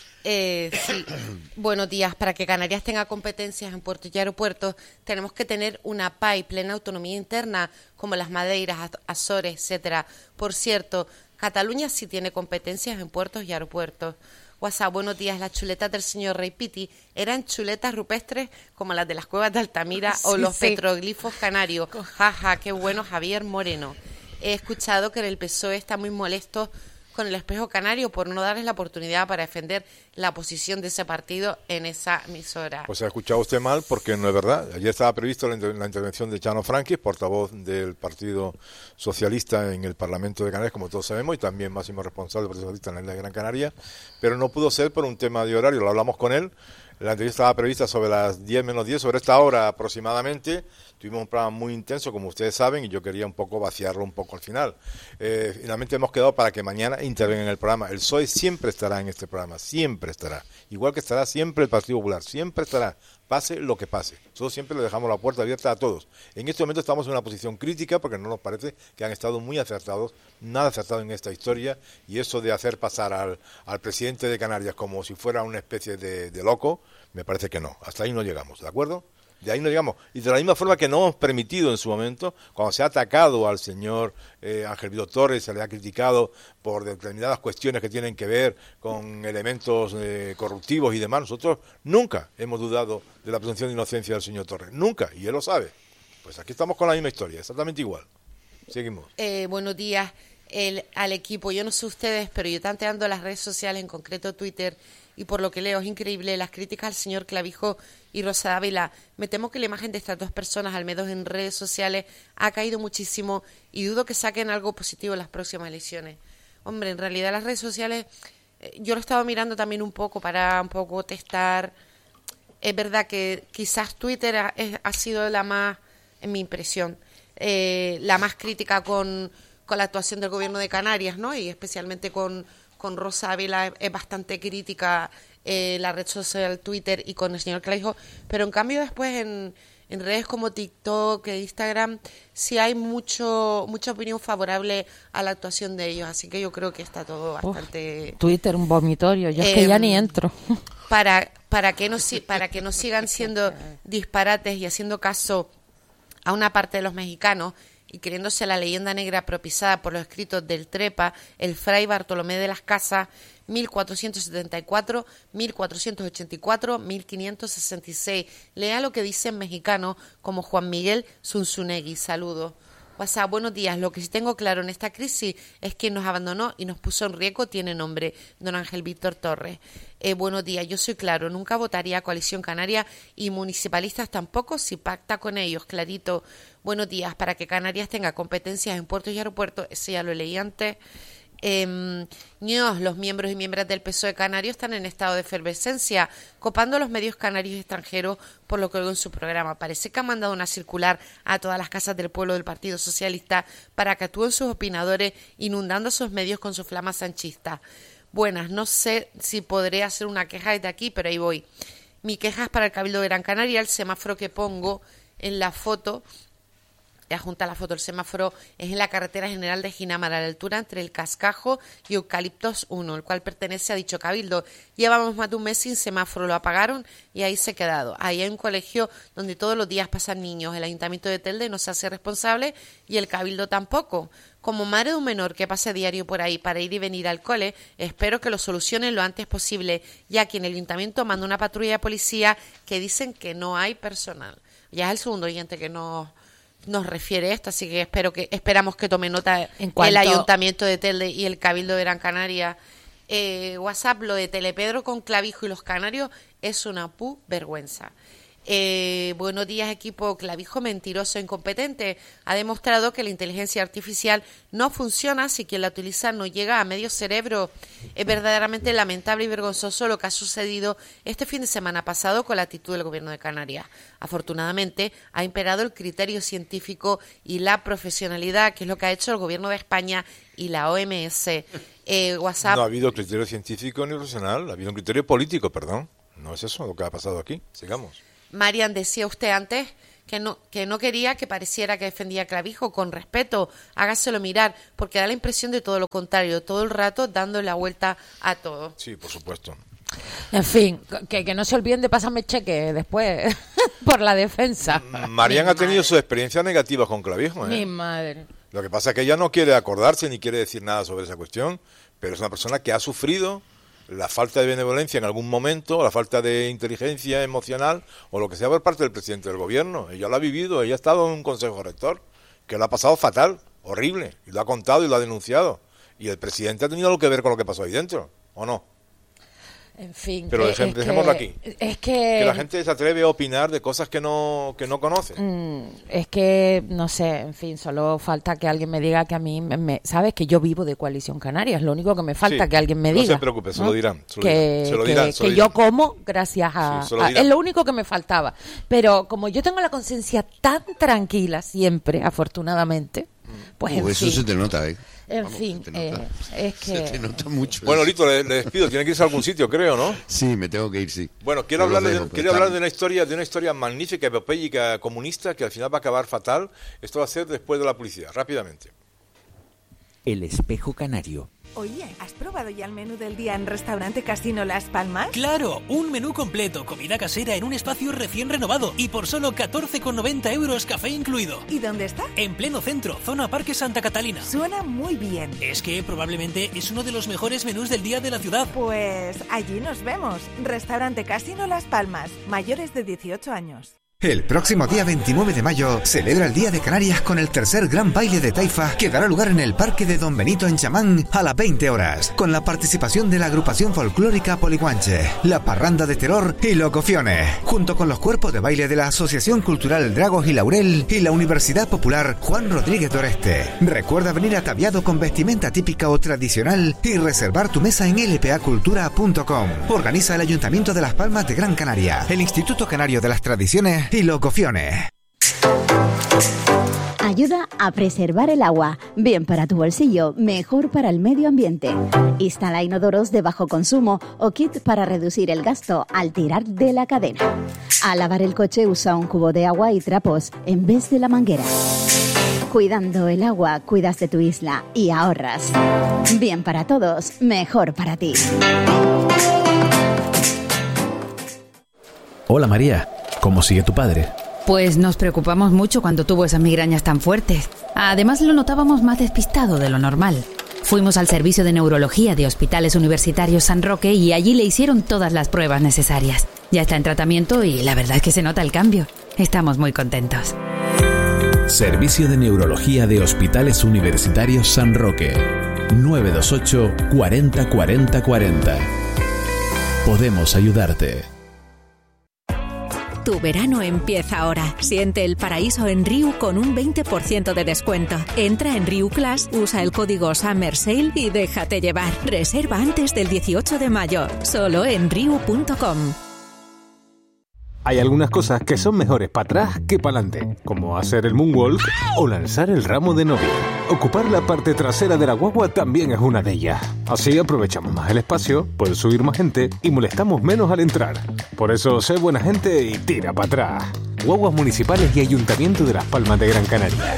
Eh, sí. Buenos días. Para que Canarias tenga competencias en puertos y aeropuertos, tenemos que tener una P A I, plena autonomía interna, como las Madeiras, Az- Azores, etcétera. Por cierto, Cataluña sí tiene competencias en puertos y aeropuertos. WhatsApp, buenos días. Las chuletas del señor Rey Piti eran chuletas rupestres como las de las cuevas de Altamira o Sí, los sí. petroglifos canarios. Jaja, qué bueno Javier Moreno. He escuchado que en el P S O E está muy molesto con el Espejo Canario por no darles la oportunidad para defender la posición de ese partido en esa emisora. Pues ha escuchado usted mal porque no es verdad. Ayer estaba previsto la, inter- la intervención de Chano Franquis, portavoz del Partido Socialista en el Parlamento de Canarias, como todos sabemos, y también máximo responsable del Partido Socialista en la isla de Gran Canaria, pero no pudo ser por un tema de horario. Lo hablamos con él. La entrevista estaba prevista sobre las diez menos diez, sobre esta hora aproximadamente. Tuvimos un programa muy intenso, como ustedes saben, y yo quería un poco vaciarlo un poco al final. Eh, finalmente hemos quedado para que mañana intervenga en el programa. El P S O E siempre estará en este programa, siempre estará. Igual que estará siempre el Partido Popular, siempre estará, pase lo que pase. Nosotros siempre le dejamos la puerta abierta a todos. En este momento estamos en una posición crítica porque no nos parece que han estado muy acertados, nada acertado en esta historia, y eso de hacer pasar al, al presidente de Canarias como si fuera una especie de, de loco, me parece que no. Hasta ahí no llegamos, ¿de acuerdo? De ahí no llegamos. Y de la misma forma que no hemos permitido en su momento, cuando se ha atacado al señor eh, Ángel Víctor Torres, se le ha criticado por determinadas cuestiones que tienen que ver con elementos eh, corruptivos y demás, nosotros nunca hemos dudado de la presunción de inocencia del señor Torres. Nunca, y él lo sabe. Pues aquí estamos con la misma historia, exactamente igual. Seguimos. Eh, buenos días el, al equipo. Yo no sé ustedes, pero yo tanteando las redes sociales, en concreto Twitter, y por lo que leo es increíble las críticas al señor Clavijo y Rosa Dávila. Me temo que la imagen de estas dos personas, al menos en redes sociales, ha caído muchísimo y dudo que saquen algo positivo en las próximas elecciones. Hombre, en realidad las redes sociales, eh, yo lo he estado mirando también un poco para un poco testar. Es verdad que quizás Twitter ha, es- ha sido la más, en mi impresión, eh, la más crítica con, con la actuación del gobierno de Canarias, ¿no? Y especialmente con, con Rosa Ávila es bastante crítica eh, la red social Twitter y con el señor Clavijo, pero en cambio después en, en redes como TikTok e Instagram sí hay mucho mucha opinión favorable a la actuación de ellos, así que yo creo que está todo bastante... Twitter, un vomitorio, yo es que ya Em, ni entro. para para que no si- para que no sigan siendo disparates y haciendo caso a una parte de los mexicanos y creyéndose la leyenda negra propiciada por los escritos del Trepa, el fray Bartolomé de las Casas, mil cuatrocientos setenta y cuatro, mil cuatrocientos ochenta y cuatro, mil quinientos sesenta y seis. Lea lo que dicen mexicanos como Juan Miguel Zunzunegui. Saludos. WhatsApp, buenos días. Lo que sí tengo claro en esta crisis es que nos abandonó y nos puso en riesgo tiene nombre, don Ángel Víctor Torres. Eh, buenos días, yo soy claro, nunca votaría a Coalición Canaria y municipalistas tampoco si pacta con ellos, clarito. Buenos días, para que Canarias tenga competencias en puertos y aeropuertos, ese ya lo leí antes. Eh, ños, los miembros y miembros del P S O E canario están en estado de efervescencia, copando los medios canarios y extranjeros, por lo que oigo en su programa. Parece que han mandado una circular a todas las casas del pueblo del Partido Socialista para que actúen sus opinadores, inundando esos medios con su flama sanchista. Buenas, no sé si podré hacer una queja desde aquí, pero ahí voy. Mi queja es para el Cabildo de Gran Canaria, el semáforo que pongo en la foto. Adjunta la foto, el semáforo es en la carretera general de Ginamar, a la altura entre el Cascajo y Eucaliptos uno, el cual pertenece a dicho cabildo. Llevamos más de un mes sin semáforo, lo apagaron y ahí se ha quedado. Ahí hay un colegio donde todos los días pasan niños. El Ayuntamiento de Telde no se hace responsable y el cabildo tampoco. Como madre de un menor que pase diario por ahí para ir y venir al cole, espero que lo solucionen lo antes posible, ya que en el Ayuntamiento manda una patrulla de policía que dicen que no hay personal. Ya es el segundo oyente que nos nos refiere esto, así que espero que esperamos que tome nota En cuanto- el Ayuntamiento de Telde y el Cabildo de Gran Canaria. Eh, WhatsApp, lo de Telepedro con Clavijo y los canarios es una pu vergüenza. Eh, buenos días, equipo. Clavijo mentiroso e incompetente. Ha demostrado que la inteligencia artificial no funciona si quien la utiliza no llega a medio cerebro. Es verdaderamente lamentable y vergonzoso lo que ha sucedido este fin de semana pasado con la actitud del Gobierno de Canarias. Afortunadamente, ha imperado el criterio científico y la profesionalidad, que es lo que ha hecho el Gobierno de España y la O M S. Eh, WhatsApp. No ha habido criterio científico ni profesional, ha habido un criterio político, perdón. No es eso lo que ha pasado aquí. Sigamos. Marian, decía usted antes que no, que no quería que pareciera que defendía a Clavijo. Con respeto, hágaselo mirar, porque da la impresión de todo lo contrario, todo el rato dando la vuelta a todo. Sí, por supuesto. En fin, que, que no se olviden de pasarme cheque después por la defensa. Marian Mi ha tenido madre. sus experiencias negativas con Clavijo, ¿eh? Mi madre. Lo que pasa es que ella no quiere acordarse ni quiere decir nada sobre esa cuestión, pero es una persona que ha sufrido la falta de benevolencia en algún momento, la falta de inteligencia emocional o lo que sea por parte del presidente del gobierno. Ella lo ha vivido, ella ha estado en un consejo rector que lo ha pasado fatal, horrible, y lo ha contado y lo ha denunciado. Y el presidente ha tenido algo que ver con lo que pasó ahí dentro, ¿o no? En fin. Pero que- dejem- es dejémoslo que- aquí. Es que... Que la gente se atreve a opinar de cosas que no, que no conoce. Mm, es que, no sé, en fin, solo falta que alguien me diga que a mí, me, me- ¿sabes? Que yo vivo de Coalición Canaria, es lo único que me falta Sí, que alguien me no diga. se preocupe, se ¿no? lo dirán, se lo que dirán, se lo que- dirán, se lo que yo dirán. como gracias a... Sí, se lo a- dirán. es lo único que me faltaba. Pero como yo tengo la conciencia tan tranquila siempre, afortunadamente, pues en Uh, eso fin. se te nota, ¿eh? En Vamos, fin, se te nota. eh, es que... Se te nota mucho. Bueno, eso. Lito, le, le despido, tiene que irse a algún sitio, creo, ¿no? Sí, me tengo que ir, sí. Bueno, quiero Yo los hablar, de, dejo, pero quiero está- hablar de una historia, de una historia magnífica, epopéyica, comunista, que al final va a acabar fatal. Esto va a ser después de la publicidad, rápidamente. El espejo canario. Oye, ¿has probado ya el menú del día en Restaurante Casino Las Palmas? Claro, un menú completo, comida casera en un espacio recién renovado y por solo catorce con noventa euros, café incluido. ¿Y dónde está? En pleno centro, zona Parque Santa Catalina. Suena muy bien. Es que probablemente es uno de los mejores menús del día de la ciudad. Pues allí nos vemos. Restaurante Casino Las Palmas, mayores de dieciocho años. El próximo día veintinueve de mayo celebra el Día de Canarias con el tercer gran baile de Taifa que dará lugar en el Parque de Don Benito en Chamán a las veinte horas, con la participación de la agrupación folclórica Poliguanche, la Parranda de Terror y Locociones, junto con los cuerpos de baile de la Asociación Cultural Dragos y Laurel y la Universidad Popular Juan Rodríguez Doreste. Recuerda venir ataviado con vestimenta típica o tradicional y reservar tu mesa en l p a cultura punto com. Organiza el Ayuntamiento de Las Palmas de Gran Canaria, el Instituto Canario de las Tradiciones y Locociones. Ayuda a preservar el agua. Bien para tu bolsillo, mejor para el medio ambiente. Instala inodoros de bajo consumo o kit para reducir el gasto al tirar de la cadena. Al lavar el coche usa un cubo de agua y trapos en vez de la manguera. Cuidando el agua, cuidas de tu isla y ahorras. Bien para todos, mejor para ti. Hola María, ¿cómo sigue tu padre? Pues nos preocupamos mucho cuando tuvo esas migrañas tan fuertes. Además lo notábamos más despistado de lo normal. Fuimos al servicio de neurología de Hospitales Universitarios San Roque y allí le hicieron todas las pruebas necesarias. Ya está en tratamiento y la verdad es que se nota el cambio. Estamos muy contentos. Servicio de Neurología de Hospitales Universitarios San Roque. nueve dos ocho, cuarenta, cuarenta, cuarenta. Podemos ayudarte. Tu verano empieza ahora. Siente el paraíso en Riu con un veinte por ciento de descuento. Entra en Riu Class, usa el código Summer Sale y déjate llevar. Reserva antes del dieciocho de mayo. Solo en riu punto com. Hay algunas cosas que son mejores para atrás que para adelante, como hacer el moonwalk o lanzar el ramo de novia. Ocupar la parte trasera de la guagua también es una de ellas. Así aprovechamos más el espacio, puede subir más gente y molestamos menos al entrar. Por eso, sé buena gente y tira para atrás. Guaguas municipales y Ayuntamiento de Las Palmas de Gran Canaria.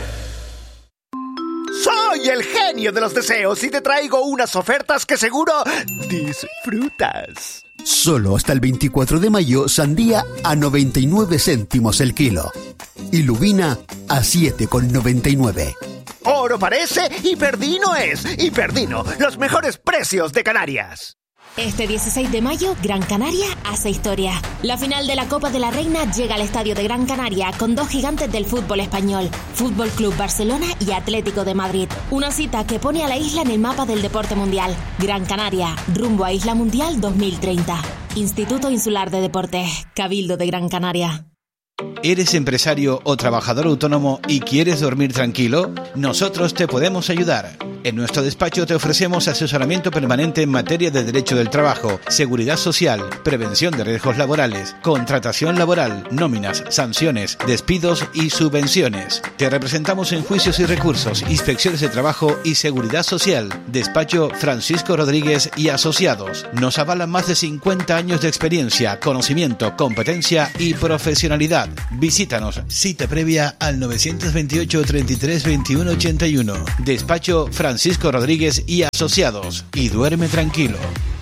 Soy el genio de los deseos y te traigo unas ofertas que seguro disfrutas. Solo hasta el veinticuatro de mayo, sandía a noventa y nueve céntimos el kilo. Y lubina a siete con noventa y nueve. Oro parece y Perdino es. Y Perdino, los mejores precios de Canarias. Este dieciséis de mayo, Gran Canaria hace historia. La final de la Copa de la Reina llega al estadio de Gran Canaria con dos gigantes del fútbol español, Fútbol Club Barcelona y Atlético de Madrid. Una cita que pone a la isla en el mapa del deporte mundial. Gran Canaria, rumbo a Isla Mundial dos mil treinta. Instituto Insular de Deportes, Cabildo de Gran Canaria. ¿Eres empresario o trabajador autónomo y quieres dormir tranquilo? Nosotros te podemos ayudar. En nuestro despacho te ofrecemos asesoramiento permanente en materia de derecho del trabajo, seguridad social, prevención de riesgos laborales, contratación laboral, nóminas, sanciones, despidos y subvenciones. Te representamos en juicios y recursos, inspecciones de trabajo y seguridad social. Despacho Francisco Rodríguez y Asociados. Nos avalan más de cincuenta años de experiencia, conocimiento, competencia y profesionalidad. Visítanos. Cita previa al nueve dos ocho, treinta y tres, veintiuno ochenta y uno. Despacho Francisco Rodríguez y Asociados. Y duerme tranquilo.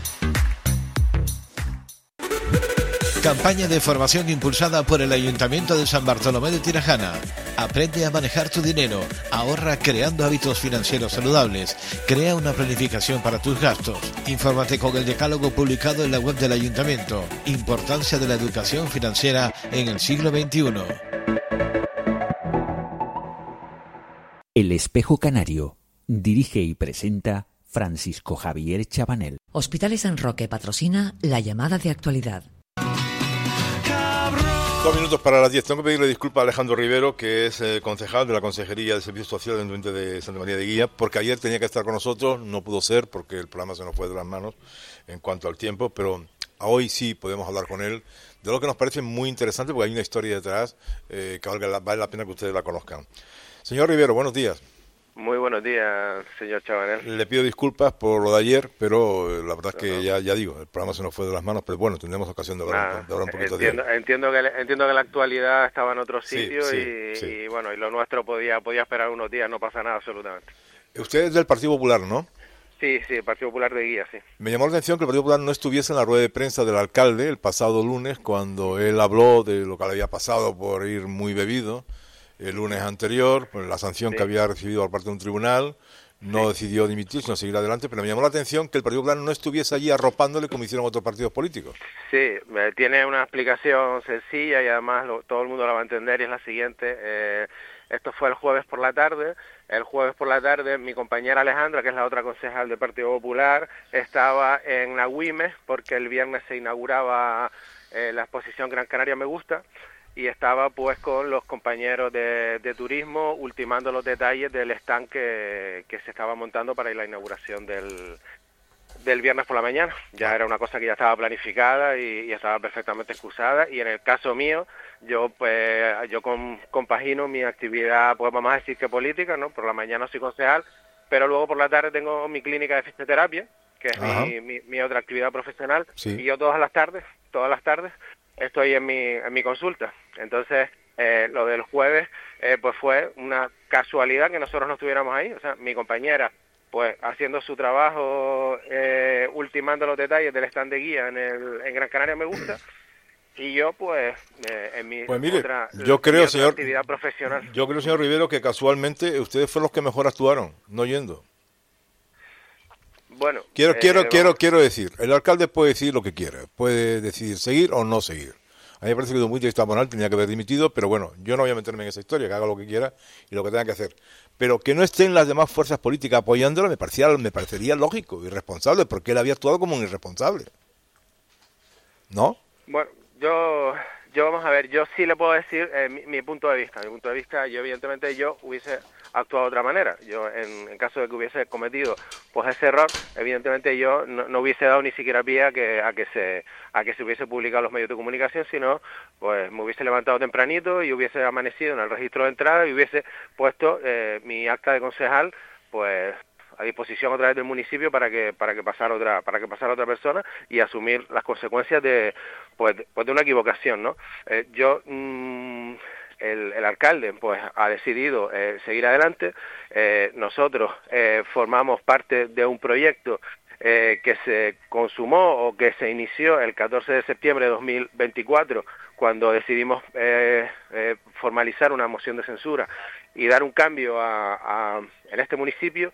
Campaña de formación impulsada por el Ayuntamiento de San Bartolomé de Tirajana. Aprende a manejar tu dinero. Ahorra creando hábitos financieros saludables. Crea una planificación para tus gastos. Infórmate con el decálogo publicado en la web del Ayuntamiento. Importancia de la educación financiera en el siglo veintiuno. El Espejo Canario. Dirige y presenta Francisco Javier Chabanel. Hospitales San Roque patrocina la llamada de actualidad. Dos minutos para las diez. Tengo que pedirle disculpas a Alejandro Rivero, que es eh, concejal de la Consejería de Servicios Sociales del Ayuntamiento de Santa María de Guía, porque ayer tenía que estar con nosotros, no pudo ser porque el programa se nos fue de las manos en cuanto al tiempo, pero hoy sí podemos hablar con él de lo que nos parece muy interesante, porque hay una historia detrás eh, que vale la, vale la pena que ustedes la conozcan. Señor Rivero, buenos días. Muy buenos días, señor Chabanel. Le pido disculpas por lo de ayer, pero la verdad es que ya, ya digo, el programa se nos fue de las manos, pero bueno, tendremos ocasión de hablar, nah, de hablar un poquito entiendo, de él. Entiendo que, entiendo que la actualidad estaba en otro sitio sí, y, sí. y bueno, y lo nuestro podía podía esperar unos días, no pasa nada absolutamente. Usted es del Partido Popular, ¿no? Sí, sí, el Partido Popular de Guía, sí. Me llamó la atención que el Partido Popular no estuviese en la rueda de prensa del alcalde el pasado lunes, cuando él habló de lo que le había pasado por ir muy bebido el lunes anterior, por la sanción sí. que había recibido por parte de un tribunal. No sí. decidió dimitir, sino seguir adelante, pero me llamó la atención que el Partido Popular no estuviese allí arropándole como hicieron otros partidos políticos. Sí, tiene una explicación sencilla y además lo, todo el mundo la va a entender, y es la siguiente. Eh, esto fue el jueves por la tarde. El jueves por la tarde mi compañera Alejandra, que es la otra concejal del Partido Popular, estaba en la U I M E porque el viernes se inauguraba eh, la exposición Gran Canaria Me Gusta, y estaba pues con los compañeros de, de turismo ultimando los detalles del stand que, que se estaba montando para la inauguración del, del viernes por la mañana. Ya era una cosa que ya estaba planificada y, y estaba perfectamente excusada, y en el caso mío, yo pues yo con, compagino mi actividad, pues vamos a decir que política, ¿no? Por la mañana soy concejal, pero luego por la tarde tengo mi clínica de fisioterapia, que es mi, mi, mi otra actividad profesional, sí. y yo todas las tardes, todas las tardes, estoy en mi, en mi consulta. Entonces, eh, lo del jueves, eh, pues fue una casualidad que nosotros no estuviéramos ahí. O sea, mi compañera, pues haciendo su trabajo, eh, ultimando los detalles del stand de guía en, el, en Gran Canaria Me Gusta, y yo, pues, eh, en mi pues mire, otra, yo creo, mi otra señor, actividad profesional. Yo creo, señor Rivero, que casualmente ustedes fueron los que mejor actuaron, no yendo. Bueno, quiero, eh, quiero, vamos. quiero, quiero decir, el alcalde puede decir lo que quiera, puede decidir seguir o no seguir. A mí me parece que de un punto de vista moral tenía que haber dimitido, pero bueno, yo no voy a meterme en esa historia, que haga lo que quiera y lo que tenga que hacer. Pero que no estén las demás fuerzas políticas apoyándolo me parecía, me parecería lógico y responsable, porque él había actuado como un irresponsable. ¿No? Bueno, yo, yo vamos a ver, yo sí le puedo decir eh, mi, mi punto de vista. Mi punto de vista, yo evidentemente yo hubiese actuado de otra manera. Yo, en, en caso de que hubiese cometido pues ese error, evidentemente yo no, no hubiese dado ni siquiera pie a que a que se a que se hubiese publicado en los medios de comunicación, sino pues me hubiese levantado tempranito y hubiese amanecido en el registro de entrada y hubiese puesto eh, mi acta de concejal pues a disposición otra vez del municipio para que para que pasara otra para que pasara otra persona y asumir las consecuencias de pues de, pues de una equivocación, ¿no? Eh, yo mmm, El, el alcalde pues ha decidido eh, seguir adelante. Eh, nosotros eh, formamos parte de un proyecto eh, que se consumó o que se inició el catorce de septiembre de dos mil veinticuatro, cuando decidimos eh, eh, formalizar una moción de censura y dar un cambio a, a, en este municipio,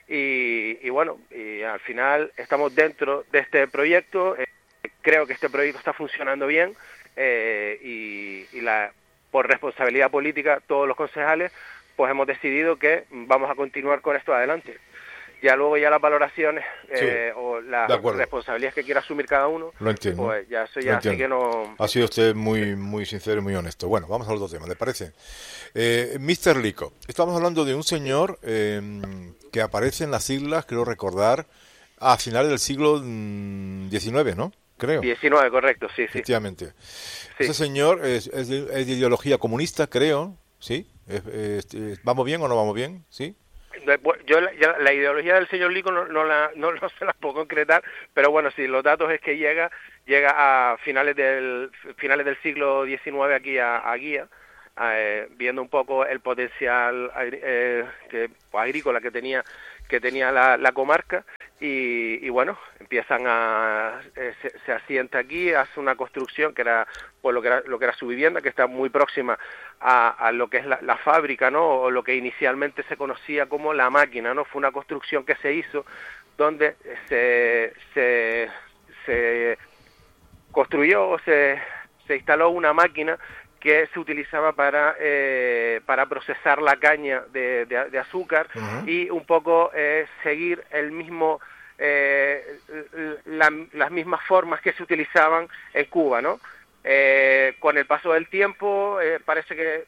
y, y bueno, y al final estamos dentro de este proyecto. Eh, creo que este proyecto está funcionando bien eh, y, y la, por responsabilidad política todos los concejales pues hemos decidido que vamos a continuar con esto adelante. Ya luego ya las valoraciones eh, sí, o las responsabilidades que quiera asumir cada uno, lo entiendo, pues ya eso ya sí que no... Ha sido usted muy muy sincero y muy honesto. Bueno, vamos al otro tema, ¿le parece? Eh, mister Lico, estamos hablando de un señor eh, que aparece en las islas, creo recordar, a finales del siglo diecinueve, ¿no? Creo. diecinueve, correcto, sí, sí. Efectivamente. Sí. Ese señor es, es, de, es de ideología comunista, creo, ¿sí? Es, es, es, ¿Vamos bien o no vamos bien? ¿Sí? Yo la, ya, la ideología del señor Lico no, no, la, no, no se la puedo concretar, pero bueno, sí, los datos es que llega llega a finales del finales del siglo diecinueve aquí a, a Guía, eh, viendo un poco el potencial eh, que, pues, agrícola que tenía que tenía la, la comarca y, y bueno, empiezan a eh, se, se asienta aquí, hace una construcción que era pues lo que era lo que era su vivienda, que está muy próxima a, a lo que es la, la fábrica, ¿no? O lo que inicialmente se conocía como la máquina, ¿no? Fue una construcción que se hizo donde se se, se construyó o se se instaló una máquina que se utilizaba para eh, para procesar la caña de, de, de azúcar uh-huh. y un poco eh, seguir el mismo eh, la, las mismas formas que se utilizaban en Cuba, ¿no? Eh, con el paso del tiempo eh, parece que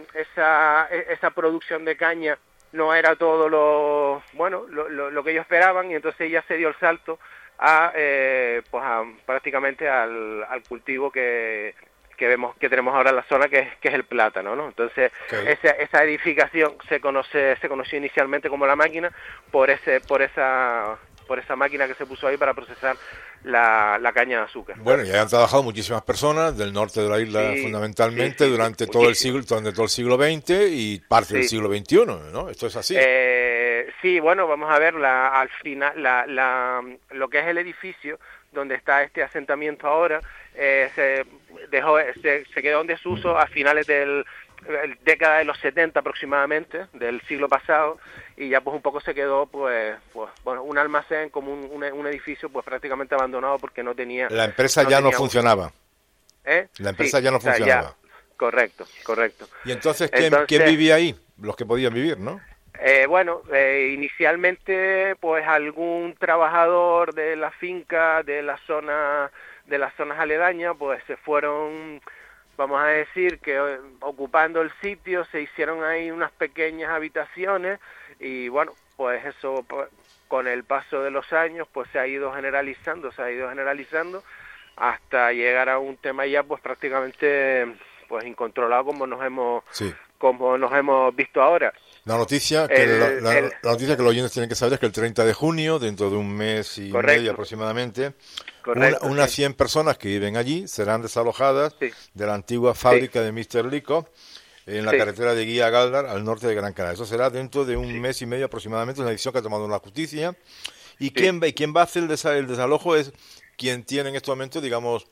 esa esa producción de caña no era todo lo bueno lo, lo, lo que ellos esperaban y entonces ya se dio el salto a eh, pues a, prácticamente al, al cultivo que que vemos que tenemos ahora en la zona, que es, que es el plátano, ¿no? Entonces okay. esa, esa edificación se conoce se conoció inicialmente como la máquina por ese por esa por esa máquina que se puso ahí para procesar la, la caña de azúcar. Bueno, ya han trabajado muchísimas personas del norte de la isla sí, fundamentalmente sí, sí, durante todo el siglo durante todo el siglo veinte y parte sí. del siglo veintiuno, ¿no? Esto es así. Eh, sí, bueno, vamos a ver la, al final la, la, lo que es el edificio donde está este asentamiento ahora. Eh, se dejó se, se quedó en desuso a finales del década de los setenta aproximadamente del siglo pasado y ya pues un poco se quedó pues pues bueno un almacén como un, un, un edificio pues prácticamente abandonado porque no tenía la empresa no ya no funcionaba ¿Eh? la empresa sí, ya no funcionaba ya, correcto correcto y entonces ¿quién, entonces, ¿quién vivía ahí? Los que podían vivir, ¿no? Eh, bueno, eh, inicialmente pues algún trabajador de la finca, de la zona, de las zonas aledañas, pues se fueron, vamos a decir que eh, ocupando el sitio, se hicieron ahí unas pequeñas habitaciones y bueno, pues eso pues, con el paso de los años pues se ha ido generalizando, se ha ido generalizando hasta llegar a un tema ya pues prácticamente pues incontrolado como nos hemos sí. como nos hemos visto ahora. La noticia que el, la, la, el, la noticia que los oyentes tienen que saber es que el treinta de junio, dentro de un mes y correcto. medio aproximadamente, correcto, una, unas sí. cien personas que viven allí serán desalojadas sí. de la antigua fábrica sí. de mister Lico en la sí. carretera de Guía a Galdar, al norte de Gran Canaria. Eso será dentro de un sí. mes y medio aproximadamente, una decisión que ha tomado la justicia. Y sí. quién va y quién va a hacer el, desa, el desalojo es quien tiene en este momento, digamos,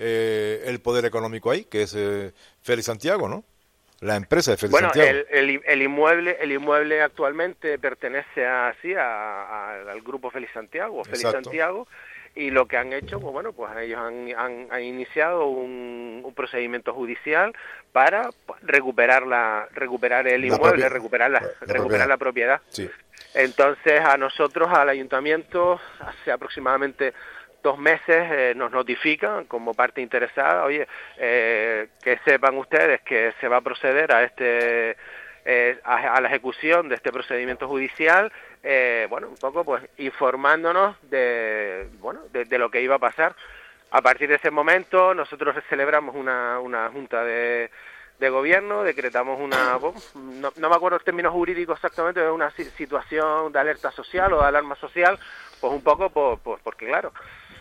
eh, el poder económico ahí, que es eh, Félix Santiago, ¿no? La empresa de Félix bueno, Santiago. El, el, el inmueble el inmueble actualmente pertenece a, sí, a, a, al grupo Félix Santiago, Félix Exacto. Santiago, y lo que han hecho, pues bueno, pues ellos han, han, han iniciado un, un procedimiento judicial para recuperar la recuperar el inmueble, recuperar la, la recuperar propiedad. la propiedad. Sí. Entonces a nosotros, al ayuntamiento, hace aproximadamente dos meses eh, nos notifican como parte interesada, oye, eh, que sepan ustedes que se va a proceder a este eh, a, a la ejecución de este procedimiento judicial, eh, bueno, un poco pues informándonos de bueno de, de lo que iba a pasar. A partir de ese momento nosotros celebramos una, una junta de, de gobierno, decretamos una, no, no me acuerdo el término jurídico exactamente, de una situación de alerta social o de alarma social, pues un poco por, por, porque claro,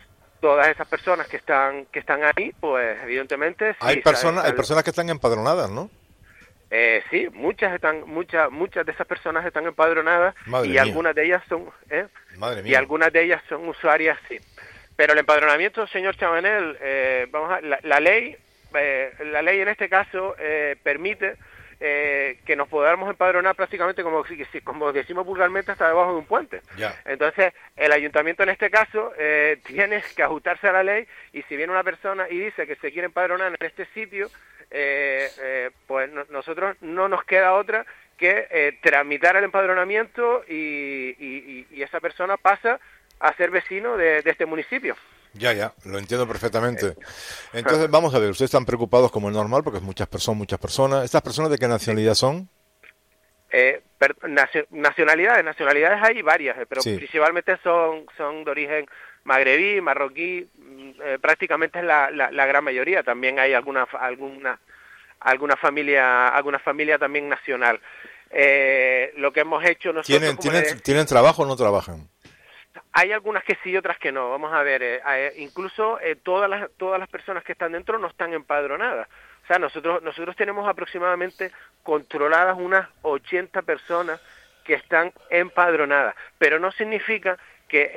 todas esas personas que están que están ahí, pues evidentemente sí, hay personas hay personas que están empadronadas, ¿no? Eh, sí, muchas están muchas muchas de esas personas están empadronadas. Madre y mía. algunas de ellas son ¿eh? Madre mía. y algunas de ellas son usuarias, sí. Pero el empadronamiento, señor Chabanel, eh, vamos a la, la ley eh, la ley en este caso eh, permite eh, que nos podamos empadronar prácticamente, como, como decimos vulgarmente, hasta debajo de un puente. Ya. Entonces, el ayuntamiento en este caso eh, tiene que ajustarse a la ley, y si viene una persona y dice que se quiere empadronar en este sitio, eh, eh, pues no, nosotros no nos queda otra que eh, tramitar el empadronamiento y, y, y esa persona pasa a ser vecino de, de este municipio. Ya, ya, lo entiendo perfectamente. Entonces, vamos a ver, ustedes están preocupados como es normal, porque muchas personas, muchas personas. ¿Estas personas de qué nacionalidad son? Eh, per, nacio, nacionalidades, nacionalidades hay varias, eh, pero Sí. principalmente son, son de origen magrebí, marroquí, eh, prácticamente es la, la, la gran mayoría. También hay alguna, alguna, alguna familia, alguna familia también nacional. Eh, lo que hemos hecho nosotros... ¿Tienen, como tienen, le- ¿Tienen trabajo o no trabajan? Hay algunas que sí y otras que no. Vamos a ver, eh, eh, incluso eh, todas las todas las personas que están dentro no están empadronadas. O sea, nosotros nosotros tenemos aproximadamente controladas unas ochenta personas que están empadronadas, pero no significa que